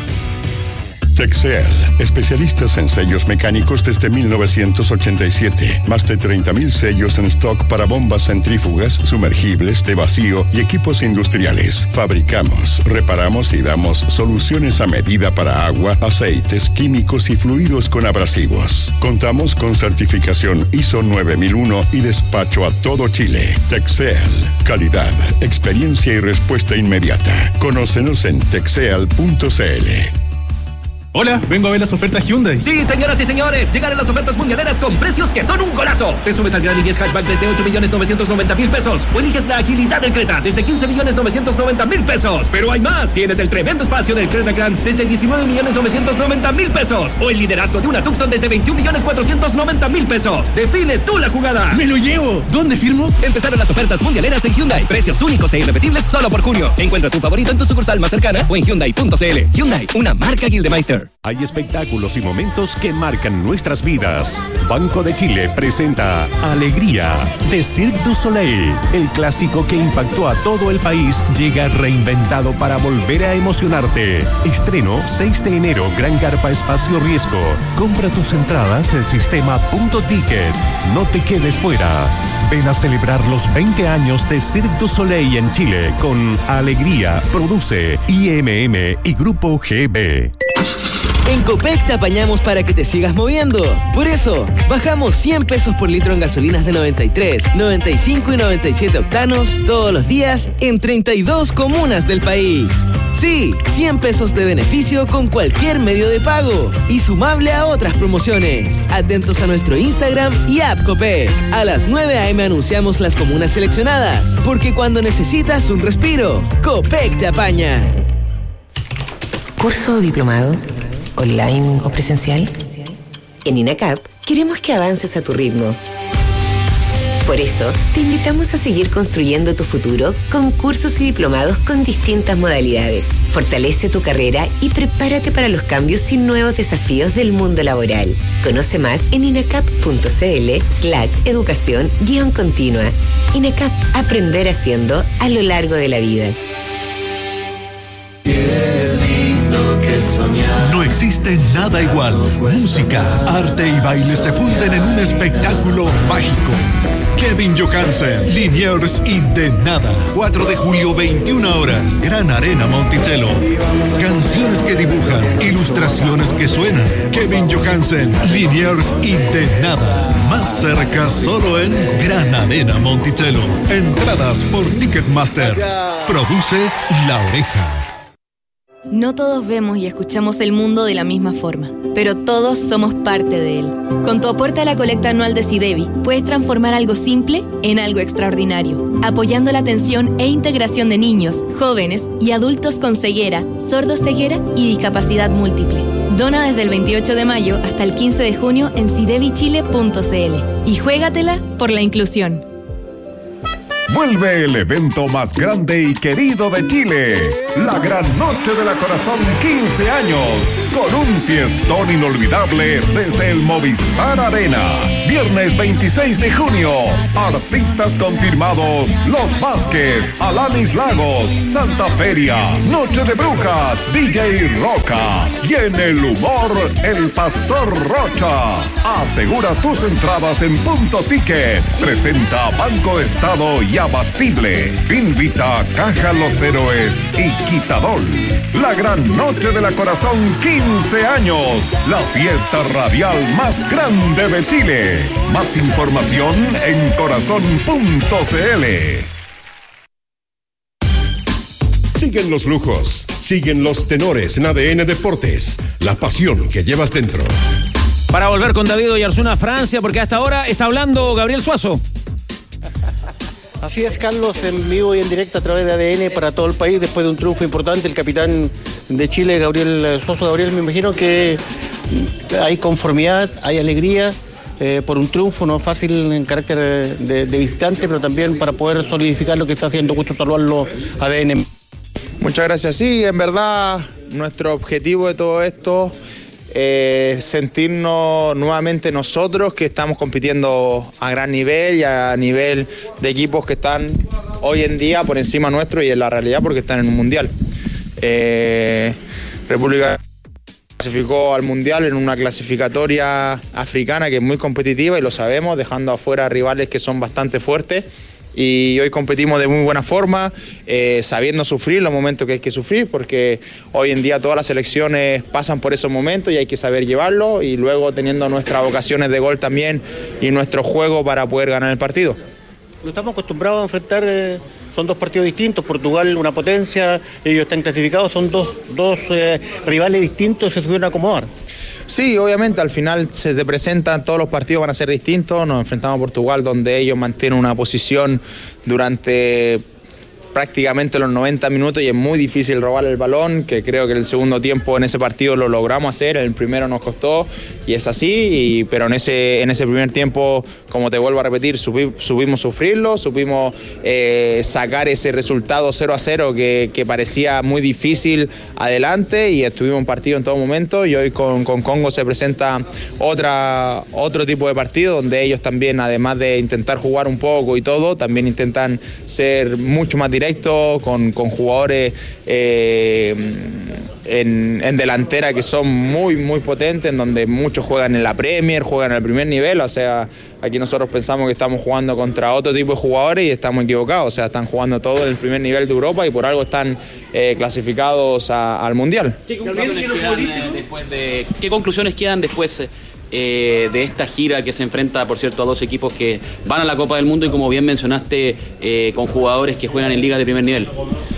Texel, especialistas en sellos mecánicos desde mil novecientos ochenta y siete. Más de treinta mil sellos en stock para bombas centrífugas, sumergibles, de vacío y equipos industriales. Fabricamos, reparamos y damos soluciones a medida para agua, aceites, químicos y fluidos con abrasivos. Contamos con certificación I S O nueve mil uno y despacho a todo Chile. Texel, calidad, experiencia y respuesta inmediata. Conócenos en texel punto c l. Hola, vengo a ver las ofertas Hyundai. Sí, señoras y señores, llegaron las ofertas mundialeras con precios que son un golazo. Te subes al Gran i diez Hatchback desde ocho millones novecientos noventa mil pesos o eliges la agilidad del Creta desde quince millones novecientos noventa mil pesos. Pero hay más. Tienes el tremendo espacio del Creta Grand desde diecinueve millones novecientos noventa mil pesos o el liderazgo de una Tucson desde veintiún millones cuatrocientos noventa mil pesos. Define tú la jugada. ¡Me lo llevo! ¿Dónde firmo? Empezaron las ofertas mundialeras en Hyundai. Precios únicos e irrepetibles solo por junio. Encuentra tu favorito en tu sucursal más cercana o en hyundai punto c l. Hyundai, una marca Gildemeister. Hay espectáculos y momentos que marcan nuestras vidas. Banco de Chile presenta Alegría de Cirque du Soleil. El clásico que impactó a todo el país llega reinventado para volver a emocionarte. Estreno seis de enero, Gran Carpa Espacio Riesgo. Compra tus entradas en sistema punto ticket. No te quedes fuera. Ven a celebrar los veinte años de Cirque du Soleil en Chile con Alegría. Produce I M M y Grupo G B. En Copec te apañamos para que te sigas moviendo. Por eso, bajamos cien pesos por litro en gasolinas de noventa y tres, noventa y cinco y noventa y siete octanos todos los días en treinta y dos comunas del país. Sí, cien pesos de beneficio con cualquier medio de pago y sumable a otras promociones. Atentos a nuestro Instagram y app Copec. A las nueve a eme anunciamos las comunas seleccionadas, porque cuando necesitas un respiro, Copec te apaña. ¿Curso o diplomado? ¿Online o presencial? En INACAP queremos que avances a tu ritmo. Por eso, te invitamos a seguir construyendo tu futuro con cursos y diplomados con distintas modalidades. Fortalece tu carrera y prepárate para los cambios y nuevos desafíos del mundo laboral. Conoce más en inacap punto c l slash educación guión continua. INACAP, aprender haciendo a lo largo de la vida. No existe nada igual. Música, arte y baile se funden en un espectáculo mágico. Kevin Johansen, Liniers y De Nada. cuatro de julio, veintiuna horas. Gran Arena Monticello. Canciones que dibujan, ilustraciones que suenan. Kevin Johansen, Liniers y De Nada. Más cerca solo en Gran Arena Monticello. Entradas por Ticketmaster. Produce La Oreja. No todos vemos y escuchamos el mundo de la misma forma, pero todos somos parte de él. Con tu aporte a la colecta anual de SIDEBI, puedes transformar algo simple en algo extraordinario, apoyando la atención e integración de niños, jóvenes y adultos con ceguera, sordoceguera y discapacidad múltiple. Dona desde el veintiocho de mayo hasta el quince de junio en sidebi chile punto c l y juégatela por la inclusión. Vuelve el evento más grande y querido de Chile, la Gran Noche de la Corazón quince años, con un fiestón inolvidable desde el Movistar Arena. Viernes veintiséis de junio, artistas confirmados: Los Vázquez, Alanis Lagos, Santa Feria, Noche de Brujas, D J Roca y en el humor, el Pastor Rocha. Asegura tus entradas en Punto Ticket. Presenta Banco Estado y Abastible. Invita Caja Los Héroes y Quitadol. La Gran Noche de la Corazón quince años. La fiesta radial más grande de Chile. Más información en corazón punto c l. Siguen los lujos, siguen los tenores en A D N Deportes. La pasión que llevas dentro. Para volver con David Oyarzuna, Francia, porque hasta ahora está hablando Gabriel Suazo. Así es, Carlos, en vivo y en directo a través de A D N para todo el país, después de un triunfo importante. El capitán de Chile, Gabriel Suazo. Gabriel, me imagino que hay conformidad, hay alegría eh, por un triunfo, no fácil en carácter de, de visitante, pero también para poder solidificar lo que está haciendo. Gusto saludarlo, A D N. Muchas gracias. Sí, en verdad, nuestro objetivo de todo esto Eh, sentirnos nuevamente nosotros que estamos compitiendo a gran nivel y a nivel de equipos que están hoy en día por encima nuestro y en la realidad porque están en un mundial. Eh, República clasificó al mundial en una clasificatoria africana que es muy competitiva y lo sabemos, dejando afuera rivales que son bastante fuertes. Y hoy competimos de muy buena forma, eh, sabiendo sufrir los momentos que hay que sufrir, porque hoy en día todas las selecciones pasan por esos momentos y hay que saber llevarlo, y luego teniendo nuestras ocasiones de gol también y nuestro juego para poder ganar el partido. Lo estamos acostumbrados a enfrentar, eh, son dos partidos distintos. Portugal, una potencia, ellos están clasificados, son dos, dos eh, rivales distintos, se subieron a acomodar. Sí, obviamente al final se te presentan, todos los partidos van a ser distintos. Nos enfrentamos a Portugal, donde ellos mantienen una posición durante prácticamente los noventa minutos y es muy difícil robar el balón, que creo que el segundo tiempo en ese partido lo logramos hacer, el primero nos costó y es así, y, pero en ese, en ese primer tiempo, como te vuelvo a repetir, subi, supimos sufrirlo, supimos eh, sacar ese resultado cero a cero que, que parecía muy difícil adelante, y estuvimos en partido en todo momento, y hoy con, con Congo se presenta otra, otro tipo de partido donde ellos también, además de intentar jugar un poco y todo, también intentan ser mucho más directos Con, con jugadores eh, en, en delantera que son muy muy potentes, en donde muchos juegan en la Premier, juegan al primer nivel. O sea, aquí nosotros pensamos que estamos jugando contra otro tipo de jugadores y estamos equivocados. O sea, están jugando todos en el primer nivel de Europa y por algo están eh, clasificados a, al Mundial. ¿Qué conclusiones quedan, eh, después de, ¿qué conclusiones quedan después Eh, de esta gira que se enfrenta, por cierto, a dos equipos que van a la Copa del Mundo y, como bien mencionaste, eh, con jugadores que juegan en ligas de primer nivel?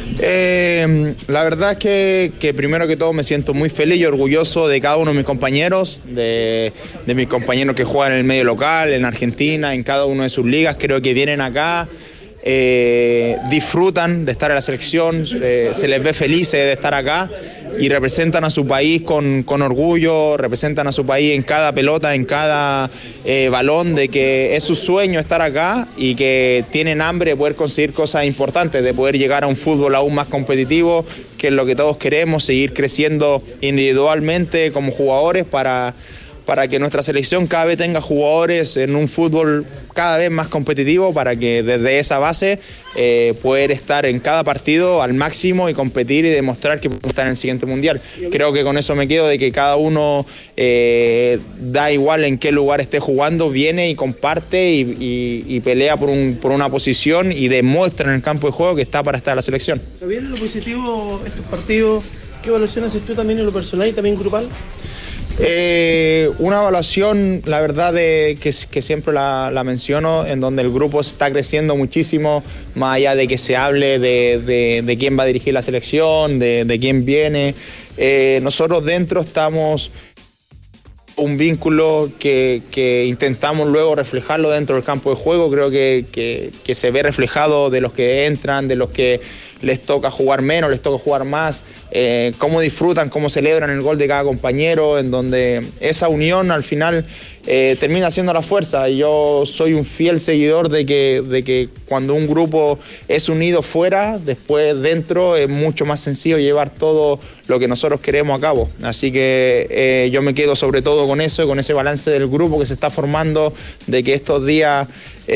Eh, la verdad es que, que primero que todo me siento muy feliz y orgulloso de cada uno de mis compañeros, de, de mis compañeros que juegan en el medio local, en Argentina, en cada una de sus ligas. Creo que vienen acá, eh, disfrutan de estar en la selección, eh, se les ve felices de estar acá y representan a su país con, con orgullo, representan a su país en cada pelota, en cada eh, balón, de que es su sueño estar acá y que tienen hambre de poder conseguir cosas importantes, de poder llegar a un fútbol aún más competitivo, que es lo que todos queremos, seguir creciendo individualmente como jugadores para, para que nuestra selección cada vez tenga jugadores en un fútbol cada vez más competitivo, para que desde esa base eh, poder estar en cada partido al máximo y competir y demostrar que podemos estar en el siguiente mundial. Creo que con eso me quedo, de que cada uno eh, da igual en qué lugar esté jugando, viene y comparte y, y, y pelea por, un, por una posición y demuestra en el campo de juego que está para estar en la selección. Javier, lo positivo estos partidos, ¿qué evaluación haces tú también en lo personal y también grupal? Eh, una evaluación, la verdad, de que, que siempre la, la menciono, en donde el grupo está creciendo muchísimo, más allá de que se hable de, de, de quién va a dirigir la selección, de, de quién viene. Eh, nosotros dentro estamos un vínculo que, que intentamos luego reflejarlo dentro del campo de juego. Creo que, que, que se ve reflejado de los que entran, de los que les toca jugar menos, les toca jugar más, eh, cómo disfrutan, cómo celebran el gol de cada compañero, en donde esa unión al final eh, termina siendo la fuerza. Y yo soy un fiel seguidor de que, de que cuando un grupo es unido fuera, después dentro es mucho más sencillo llevar todo lo que nosotros queremos a cabo. Así que eh, yo me quedo sobre todo con eso, con ese balance del grupo que se está formando, de que estos días,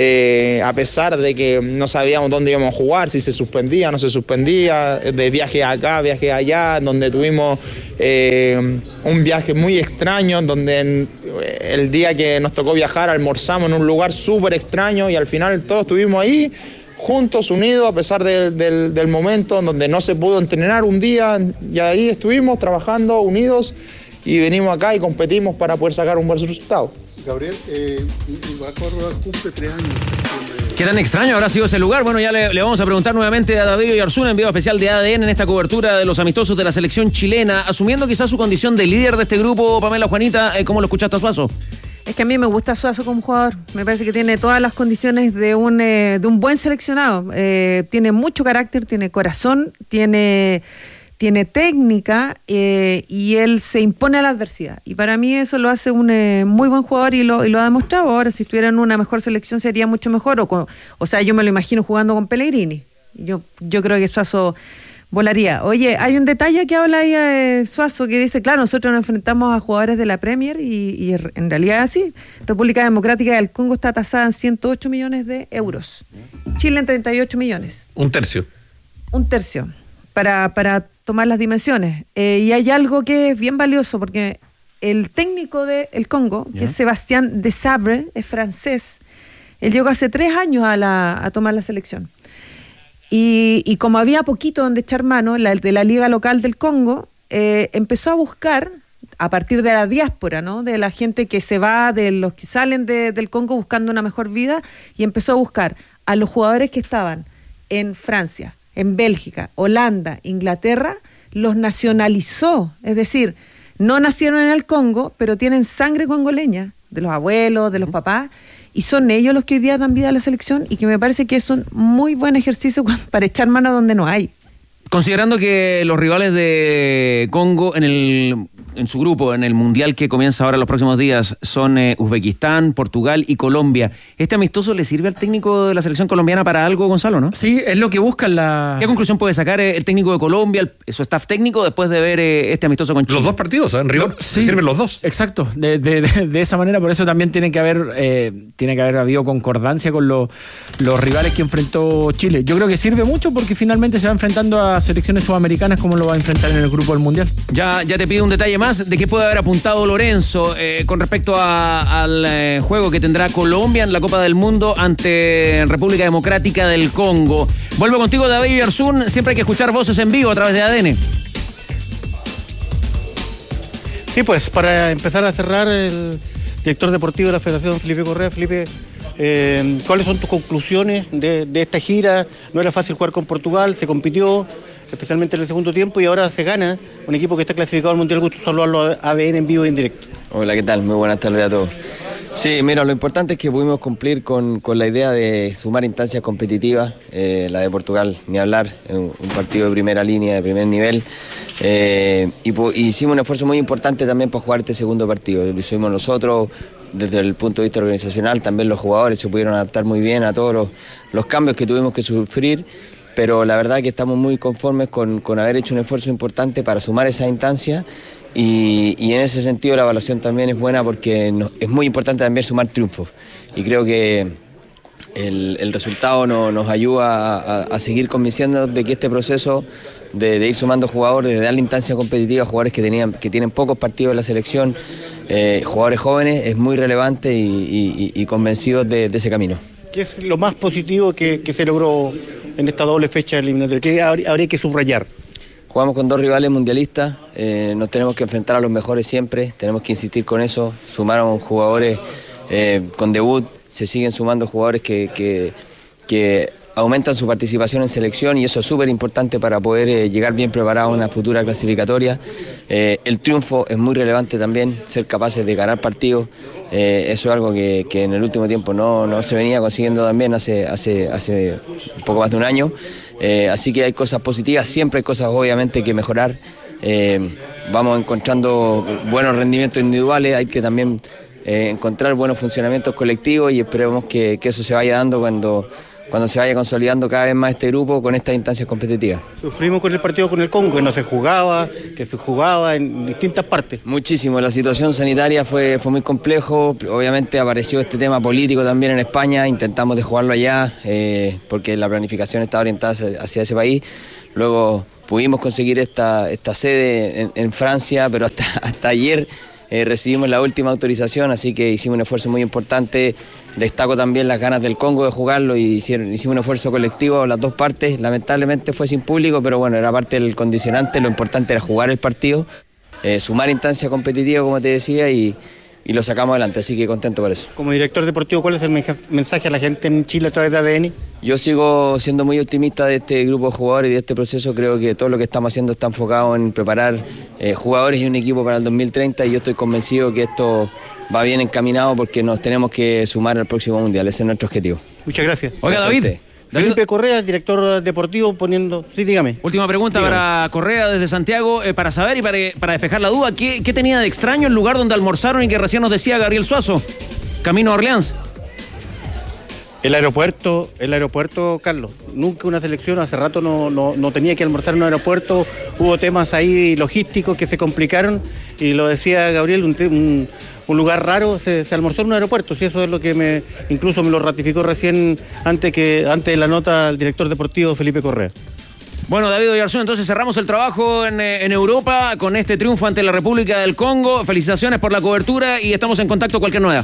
eh, a pesar de que no sabíamos dónde íbamos a jugar, si se suspendía, no se suspendía, de viaje acá, viaje allá, donde tuvimos eh, un viaje muy extraño, donde en, el día que nos tocó viajar almorzamos en un lugar súper extraño y al final todos estuvimos ahí juntos, unidos, a pesar del, del, del momento en donde no se pudo entrenar un día, y ahí estuvimos trabajando unidos y venimos acá y competimos para poder sacar un buen resultado. Gabriel, eh, Ecuador cumple tres años. ¿Qué tan extraño habrá sido ese lugar? Bueno, ya le, le vamos a preguntar nuevamente a David Oyarzún, enviado especial de A D N en esta cobertura de los amistosos de la selección chilena, asumiendo quizás su condición de líder de este grupo. Pamela, Juanita, eh, ¿cómo lo escuchaste a Suazo? Es que a mí me gusta Suazo como jugador. Me parece que tiene todas las condiciones de un, eh, de un buen seleccionado. Eh, tiene mucho carácter, tiene corazón, tiene... tiene técnica eh, y él se impone a la adversidad. Y para mí eso lo hace un eh, muy buen jugador y lo, y lo ha demostrado. Ahora, si estuviera en una mejor selección sería mucho mejor. O, con, o sea, yo me lo imagino jugando con Pellegrini. Yo, yo creo que Suazo volaría. Oye, hay un detalle que habla ahí eh, Suazo, que dice, claro, nosotros nos enfrentamos a jugadores de la Premier y, y en realidad es así. República Democrática del Congo está tasada en ciento ocho millones de euros. Chile en treinta y ocho millones. Un tercio. Un tercio. Para... para tomar las dimensiones. Eh, y hay algo que es bien valioso, porque el técnico del Congo, ¿ya? Que es Sébastien Desabre, es francés, él llegó hace tres años a, la, a tomar la selección. Y, y como había poquito donde echar mano, la, de la liga local del Congo, eh, empezó a buscar, a partir de la diáspora, ¿no? De la gente que se va, de los que salen de, del Congo buscando una mejor vida, y empezó a buscar a los jugadores que estaban en Francia, en Bélgica, Holanda, Inglaterra, los nacionalizó. Es decir, no nacieron en el Congo, pero tienen sangre congoleña, de los abuelos, de los papás, y son ellos los que hoy día dan vida a la selección, y que me parece que es un muy buen ejercicio para echar mano donde no hay. Considerando que los rivales de Congo en el en su grupo, en el Mundial que comienza ahora los próximos días, son eh, Uzbekistán, Portugal y Colombia, ¿este amistoso le sirve al técnico de la selección colombiana para algo, Gonzalo, no? Sí, es lo que buscan la... ¿Qué conclusión puede sacar eh, el técnico de Colombia, el, su staff técnico, después de ver eh, este amistoso con Chile? Los dos partidos, ¿eh? En rigor, sí, le sirven los dos. Exacto, de, de, de, de esa manera, por eso también tiene que haber eh, tiene que haber habido concordancia con lo, los rivales que enfrentó Chile. Yo creo que sirve mucho porque finalmente se va enfrentando a selecciones sudamericanas como lo va a enfrentar en el grupo del Mundial. Ya, ya te pido un detalle más de qué puede haber apuntado Lorenzo eh, con respecto a, al eh, juego que tendrá Colombia en la Copa del Mundo ante República Democrática del Congo. Vuelvo contigo, David Oyarzún. Siempre hay que escuchar voces en vivo a través de A D N. Sí, pues para empezar a cerrar, el director deportivo de la Federación, Felipe Correa. Felipe, eh, ¿cuáles son tus conclusiones de, de esta gira? No era fácil jugar con Portugal, se compitió, especialmente en el segundo tiempo, y ahora se gana un equipo que está clasificado al Mundial. Gusto saludarlo a A D N en vivo y en directo. Hola, ¿qué tal? Muy buenas tardes a todos. Sí, mira, lo importante es que pudimos cumplir con, con la idea de sumar instancias competitivas. Eh, la de Portugal, ni hablar, un, un partido de primera línea, de primer nivel. Eh, y, y hicimos un esfuerzo muy importante también para jugar este segundo partido. Lo hicimos nosotros desde el punto de vista organizacional, también los jugadores se pudieron adaptar muy bien a todos los, los cambios que tuvimos que sufrir. Pero la verdad que estamos muy conformes con, con haber hecho un esfuerzo importante para sumar esa instancia y, y en ese sentido la evaluación también es buena porque no, es muy importante también sumar triunfos y creo que el, el resultado no, nos ayuda a, a seguir convenciendo de que este proceso de, de ir sumando jugadores, de darle instancia competitiva a jugadores que, tenían, que tienen pocos partidos en la selección, eh, jugadores jóvenes, es muy relevante y, y, y convencidos de, de ese camino. ¿Qué es lo más positivo que, que se logró en esta doble fecha eliminatoria? ¿Qué habría, habría que subrayar? Jugamos con dos rivales mundialistas, eh, nos tenemos que enfrentar a los mejores siempre, tenemos que insistir con eso, sumaron jugadores eh, con debut, se siguen sumando jugadores que, que, que aumentan su participación en selección y eso es súper importante para poder eh, llegar bien preparado a una futura clasificatoria. Eh, el triunfo es muy relevante también, ser capaces de ganar partidos, eh, eso es algo que, que en el último tiempo no, no se venía consiguiendo también hace, hace, hace un poco más de un año. Eh, así que hay cosas positivas, siempre hay cosas obviamente que mejorar. Eh, vamos encontrando buenos rendimientos individuales, hay que también eh, encontrar buenos funcionamientos colectivos y esperemos que, que eso se vaya dando cuando, cuando se vaya consolidando cada vez más este grupo con estas instancias competitivas. Sufrimos con el partido con el Congo, que no se jugaba, que se jugaba en distintas partes. Muchísimo, la situación sanitaria fue, fue muy complejo, obviamente apareció este tema político también en España, intentamos de jugarlo allá eh, porque la planificación estaba orientada hacia, hacia ese país, luego pudimos conseguir esta, esta sede en, en Francia, pero hasta, hasta ayer eh, recibimos la última autorización, así que hicimos un esfuerzo muy importante. Destaco también las ganas del Congo de jugarlo y hicieron, hicimos un esfuerzo colectivo las dos partes, lamentablemente fue sin público, pero bueno, era parte del condicionante, lo importante era jugar el partido, eh, sumar instancia competitiva como te decía y, y lo sacamos adelante, así que contento por eso. Como director deportivo, ¿cuál es el mensaje a la gente en Chile a través de A D N? Yo sigo siendo muy optimista de este grupo de jugadores y de este proceso, creo que todo lo que estamos haciendo está enfocado en preparar eh, jugadores y un equipo para el dos mil treinta y yo estoy convencido que esto va bien encaminado porque nos tenemos que sumar al próximo Mundial, ese es nuestro objetivo. Muchas gracias. Oiga, David. Felipe Correa, director deportivo, poniendo... Sí, dígame. Última pregunta dígame. Para Correa desde Santiago, eh, para saber y para, para despejar la duda, ¿qué, ¿qué tenía de extraño el lugar donde almorzaron y que recién nos decía Gabriel Suazo? Camino a Orleans. El aeropuerto, el aeropuerto, Carlos. Nunca una selección, hace rato no, no, no tenía que almorzar en un aeropuerto. Hubo temas ahí logísticos que se complicaron y lo decía Gabriel, un, un, un lugar raro, se, se almorzó en un aeropuerto. Sí, eso es lo que me, incluso me lo ratificó recién antes, que, antes de la nota el director deportivo Felipe Correa. Bueno, David Oyarzún, entonces cerramos el trabajo en, en Europa con este triunfo ante la República del Congo. Felicitaciones por la cobertura y estamos en contacto cualquier novedad.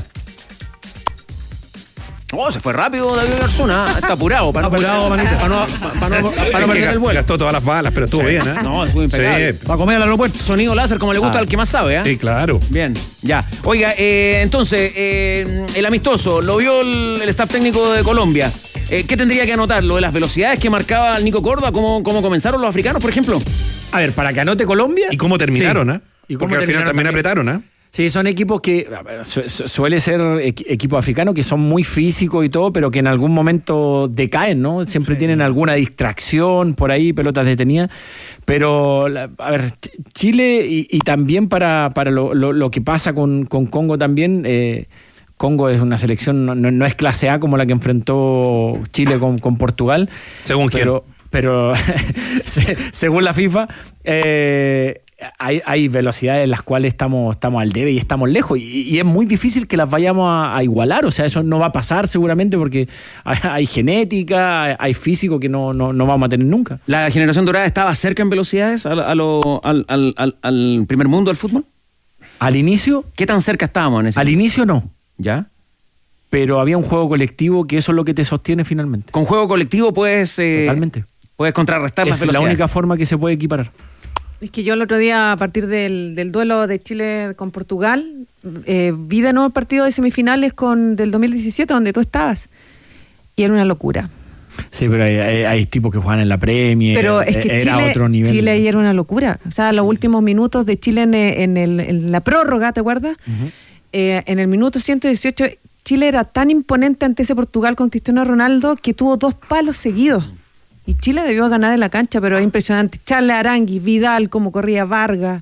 Oh, se fue rápido David Oyarzún, ¿eh? Está apurado. Para apurado, manito, para no, para no, para no perder el vuelo. Gastó todas las balas, pero estuvo sí. bien, ¿eh? No, estuvo impecable. Sí. Va a comer al aeropuerto. Sonido láser, como le gusta ah. al que más sabe, ¿eh? Sí, claro. Bien, ya. Oiga, eh, entonces, eh, el amistoso, lo vio el, el staff técnico de Colombia. Eh, ¿Qué tendría que anotar? ¿Lo de las velocidades que marcaba el Nico Córdoba? ¿Cómo, cómo comenzaron los africanos, por ejemplo? A ver, para que anote Colombia... ¿Y cómo terminaron, eh? Sí. Porque al final también apretaron, ¿eh? Sí, son equipos que su, su, suele ser equ- equipos africanos que son muy físicos y todo, pero que en algún momento decaen, ¿no? Siempre sí. tienen alguna distracción por ahí, pelotas detenidas. Pero, la, a ver, Chile y, y también para, para lo, lo, lo que pasa con, con Congo también... Eh, Congo es una selección, no, no es clase A como la que enfrentó Chile con, con Portugal. ¿Según pero, quién? Pero, según la FIFA, eh, hay, hay velocidades en las cuales estamos, estamos al debe y estamos lejos. Y, y es muy difícil que las vayamos a, a igualar. O sea, eso no va a pasar seguramente porque hay, hay genética, hay, hay físico que no, no, no vamos a tener nunca. ¿La generación dorada estaba cerca en velocidades a, a lo, al, al, al, al primer mundo del fútbol? Al inicio. ¿Qué tan cerca estábamos en ese Al momento? inicio no. ¿Ya? Pero había un juego colectivo que eso es lo que te sostiene finalmente. Con juego colectivo puedes... Eh, Totalmente. Puedes contrarrestar las velocidades. Es la única forma que se puede equiparar. Es que yo el otro día, a partir del, del duelo de Chile con Portugal, eh, vi de nuevo el partido de semifinales con del dos mil diecisiete, donde tú estabas. Y era una locura. Sí, pero hay, hay, hay tipos que juegan en la Premier. Pero es que era Chile, otro nivel. Chile ahí era una locura. O sea, los últimos minutos de Chile en, en, el, en la prórroga, ¿te acuerdas? Uh-huh. Eh, en el minuto ciento dieciocho, Chile era tan imponente ante ese Portugal con Cristiano Ronaldo que tuvo dos palos seguidos. Y Chile debió ganar en la cancha, pero es impresionante. Charles Arangui, Vidal, cómo corría Vargas.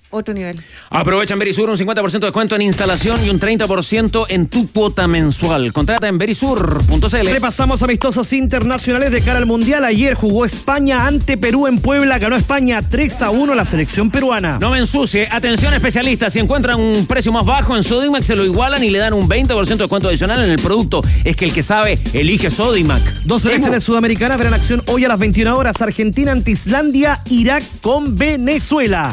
otro nivel. Aprovecha en Verisur un cincuenta por ciento de descuento en instalación y un treinta por ciento en tu cuota mensual. Contrata en verisur punto c l. Repasamos amistosos internacionales de cara al Mundial. Ayer jugó España ante Perú en Puebla. Ganó España tres a uno la selección peruana. No me ensucie. Atención especialistas. Si encuentran un precio más bajo en Sodimac, se lo igualan y le dan un veinte por ciento de descuento adicional en el producto. Es que el que sabe, elige Sodimac. Dos selecciones sudamericanas verán acción hoy a las veintiuna horas. Argentina ante Islandia, Irak con Venezuela.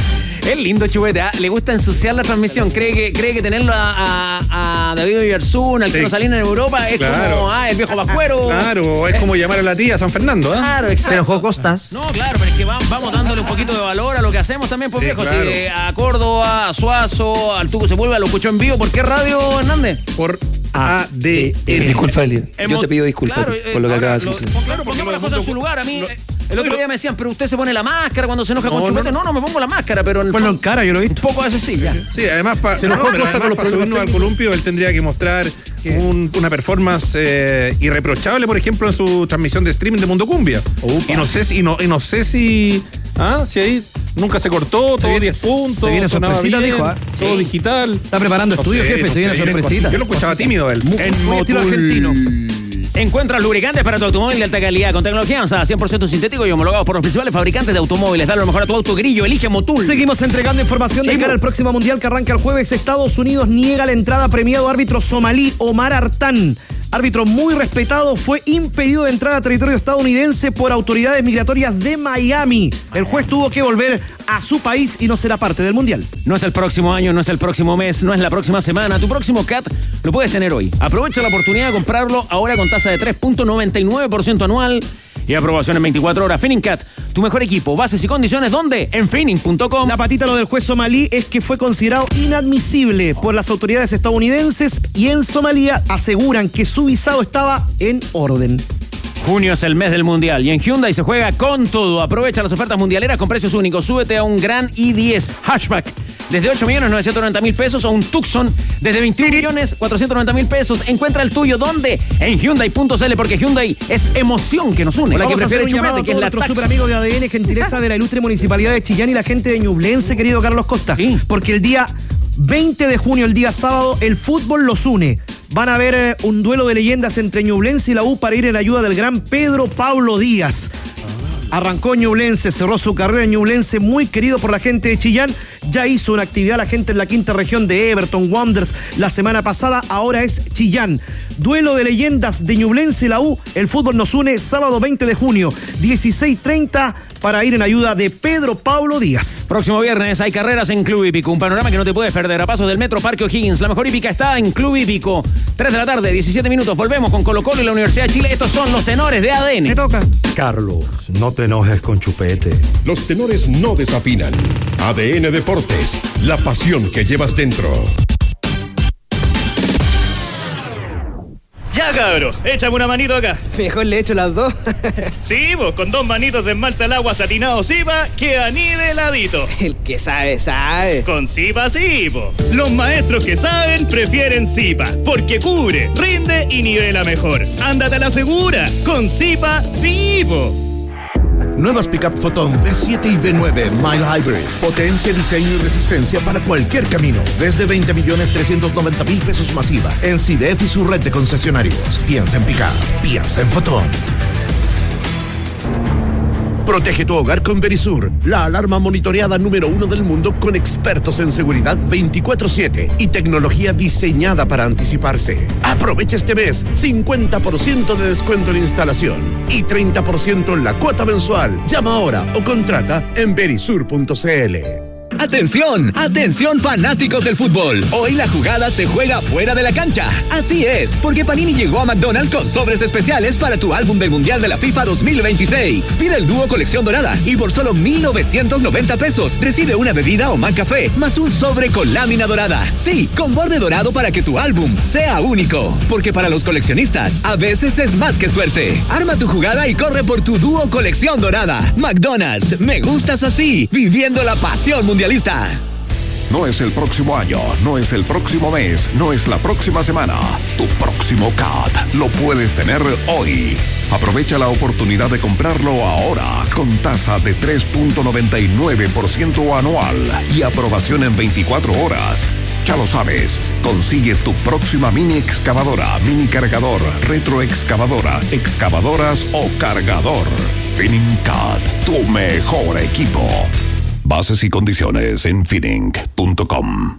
Es lindo, Chubete, ¿eh? Le gusta ensuciar la transmisión. Cree que, cree que tenerlo a, a, a David Iberzún, al que no salía en Europa, es claro. como ah, el viejo vascuero. Claro, es como llamar a la tía San Fernando, ¿eh? Claro, exacto. Se enojó Costas. No, claro, pero es que vamos, vamos dándole un poquito de valor a lo que hacemos también, pues sí, viejo. Claro. Si, a Córdoba, a Suazo, al Tuco Sepúlveda, lo escuchó en vivo. ¿Por qué radio, Hernández? Por A D N. Disculpa, Eli. Yo te pido disculpas claro, por lo que acabas de decir. Claro, pongamos las cosas en su lugar. A mí, lo, el otro día me decían, pero usted se pone la máscara cuando se enoja no, con Chupete. No, no, no me pongo la máscara, pero en el Ponlo en cara, yo lo he visto. Un poco a veces sí, ya. Sí, además, pa, no, pero además para subirnos al columpio, él tendría que mostrar un, una performance eh, irreprochable, por ejemplo, en su transmisión de streaming de Mundo Cumbia. Upa. Y no sé si, y no, y no sé si, ah, si ahí nunca se cortó, todo diez puntos. Se viene sorpresita, bien, dijo. ¿eh? Todo sí. digital. Está preparando no estudio, sé, jefe, no se viene sé, sorpresita. Yo lo escuchaba tímido él. En Motul argentino. Encuentras lubricantes para tu automóvil de alta calidad con tecnología avanzada, cien por ciento sintético y homologados por los principales fabricantes de automóviles. Dale lo mejor a tu auto, Grillo. Elige Motul. Seguimos entregando información sí, de cara al próximo Mundial que arranca el jueves. Estados Unidos niega la entrada a premiado árbitro somalí Omar Artán. Árbitro muy respetado, fue impedido de entrar a territorio estadounidense por autoridades migratorias de Miami. El juez tuvo que volver a su país y no será parte del Mundial. No es el próximo año, no es el próximo mes, no es la próxima semana. Tu próximo C A T lo puedes tener hoy. Aprovecha la oportunidad de comprarlo ahora con tasa de tres punto noventa y nueve por ciento anual y aprobación en veinticuatro horas. FinningCat, tu mejor equipo. Bases y condiciones, ¿dónde? En finning punto com. La patita lo del juez somalí es que fue considerado inadmisible por las autoridades estadounidenses y en Somalia aseguran que su visado estaba en orden. Junio es el mes del Mundial y en Hyundai se juega con todo. Aprovecha las ofertas mundialeras con precios únicos. Súbete a un Gran i diez Hatchback desde ocho millones novecientos noventa mil pesos o un Tucson desde veintiún millones cuatrocientos noventa mil pesos. Encuentra el tuyo, ¿dónde? En Hyundai punto c l, porque Hyundai es emoción que nos une. Hola, que prefiere un llamado Chupete, a todos nuestros super amigos de A D N, gentileza de la ilustre Municipalidad de Chillán y la gente de Ñublense, querido Carlos Costa. Sí. Porque el día veinte de junio, el día sábado, el fútbol los une. Van a haber eh, un duelo de leyendas entre Ñublense y la U para ir en ayuda del gran Pedro Pablo Díaz. Arrancó Ñublense, cerró su carrera en Ñublense, muy querido por la gente de Chillán. Ya hizo una actividad la gente en la quinta región de Everton Wanderers la semana pasada, ahora es Chillán. Duelo de leyendas de Ñublense y la U. El fútbol nos une sábado veinte de junio, dieciséis treinta, para ir en ayuda de Pedro Pablo Díaz. Próximo viernes hay carreras en Club Hípico, un panorama que no te puedes perder. A pasos del Metro Parque O'Higgins, la mejor hípica está en Club Hípico. tres de la tarde, diecisiete minutos, volvemos con Colo Colo y la Universidad de Chile. Estos son los tenores de A D N. Me toca. Carlos, no te enojes con Chupete. Los tenores no desafinan. A D N Deportes, la pasión que llevas dentro. Ya, cabro, échame una manito acá. Mejor le echo las dos. Sí, pues con dos manitos de esmalta al agua satinado Zipa, queda niveladito. El que sabe, sabe. Con Zipa sí, po. Los maestros que saben prefieren Zipa, porque cubre, rinde y nivela mejor. Ándate a la segura, con Zipa sí, po. Nuevas Pickup Photon V siete y V nueve Mile Hybrid. Potencia, diseño y resistencia para cualquier camino. Desde veinte millones trescientos noventa mil pesos masiva. En C D F y su red de concesionarios. Piensa en Pickup. Piensa en Photon. Protege tu hogar con Verisur, la alarma monitoreada número uno del mundo con expertos en seguridad veinticuatro siete y tecnología diseñada para anticiparse. Aprovecha este mes cincuenta por ciento de descuento en instalación y treinta por ciento en la cuota mensual. Llama ahora o contrata en verisur punto c l. ¡Atención! ¡Atención fanáticos del fútbol! Hoy la jugada se juega fuera de la cancha. Así es, porque Panini llegó a McDonald's con sobres especiales para tu álbum del Mundial de la FIFA dos mil veintiséis. Pide el dúo colección dorada y por solo mil novecientos noventa pesos recibe una bebida o McCafé más un sobre con lámina dorada. Sí, con borde dorado para que tu álbum sea único. Porque para los coleccionistas, a veces es más que suerte. Arma tu jugada y corre por tu dúo colección dorada. McDonald's, me gustas así, viviendo la pasión mundial. No es el próximo año, no es el próximo mes, no es la próxima semana. Tu próximo C A T lo puedes tener hoy. Aprovecha la oportunidad de comprarlo ahora con tasa de tres punto noventa y nueve por ciento anual y aprobación en veinticuatro horas. Ya lo sabes, consigue tu próxima mini excavadora, mini cargador, retroexcavadora, excavadoras o cargador. Finningcat, tu mejor equipo. Bases y condiciones en finning punto com.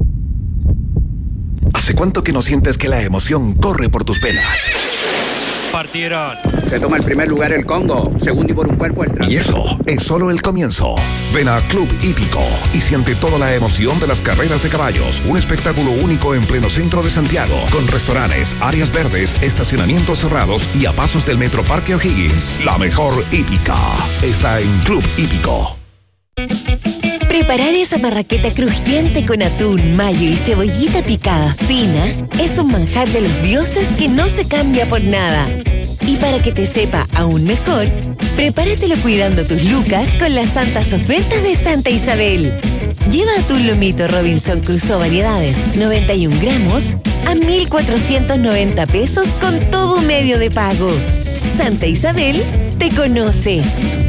¿Hace cuánto que no sientes que la emoción corre por tus venas? Partieron. Se toma el primer lugar el Congo, segundo y por un cuerpo el trans. Y eso es solo el comienzo. Ven a Club Hípico y siente toda la emoción de las carreras de caballos. Un espectáculo único en pleno centro de Santiago, con restaurantes, áreas verdes, estacionamientos cerrados y a pasos del Metro Parque O'Higgins. La mejor hípica está en Club Hípico. Preparar esa marraqueta crujiente con atún, mayo y cebollita picada fina es un manjar de los dioses que no se cambia por nada. Y para que te sepa aún mejor, prepáratelo cuidando tus lucas con las santas ofertas de Santa Isabel. Lleva atún lomito Robinson Crusoe variedades, noventa y un gramos, a mil cuatrocientos noventa pesos con todo medio de pago. Santa Isabel te conoce.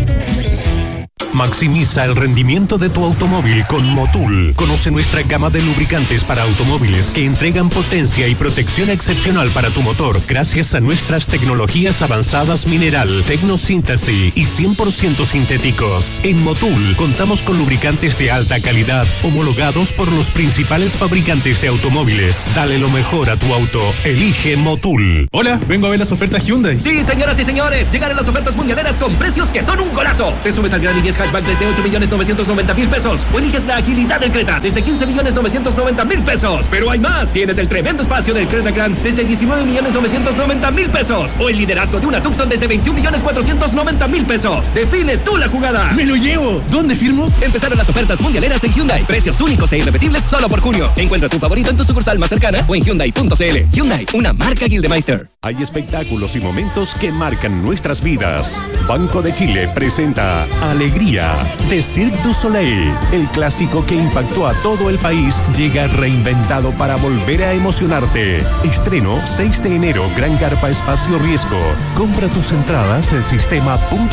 Maximiza el rendimiento de tu automóvil con Motul. Conoce nuestra gama de lubricantes para automóviles que entregan potencia y protección excepcional para tu motor gracias a nuestras tecnologías avanzadas mineral, tecnosíntesis y cien por ciento sintéticos. En Motul contamos con lubricantes de alta calidad homologados por los principales fabricantes de automóviles. Dale lo mejor a tu auto. Elige Motul. Hola, vengo a ver las ofertas Hyundai. Sí, señoras y señores, llegaron las ofertas mundialeras con precios que son un golazo. Te subes al Gran i diez Hatchback desde ocho millones novecientos noventa mil pesos o eliges la agilidad del Creta desde quince millones novecientos noventa mil pesos. Pero hay más. Tienes el tremendo espacio del Creta Grand desde diecinueve millones novecientos noventa mil pesos o el liderazgo de una Tucson desde veintiún millones cuatrocientos noventa mil pesos. Define tú la jugada. ¡Me lo llevo! ¿Dónde firmo? Empezaron las ofertas mundialeras en Hyundai. Precios únicos e irrepetibles solo por junio. Encuentra tu favorito en tu sucursal más cercana o en Hyundai punto c l. Hyundai, una marca Gildemeister. Hay espectáculos y momentos que marcan nuestras vidas. Banco de Chile presenta Alegría de Cirque du Soleil. El clásico que impactó a todo el país llega reinventado para volver a emocionarte. Estreno seis de enero, Gran Carpa Espacio Riesgo. Compra tus entradas en sistema punto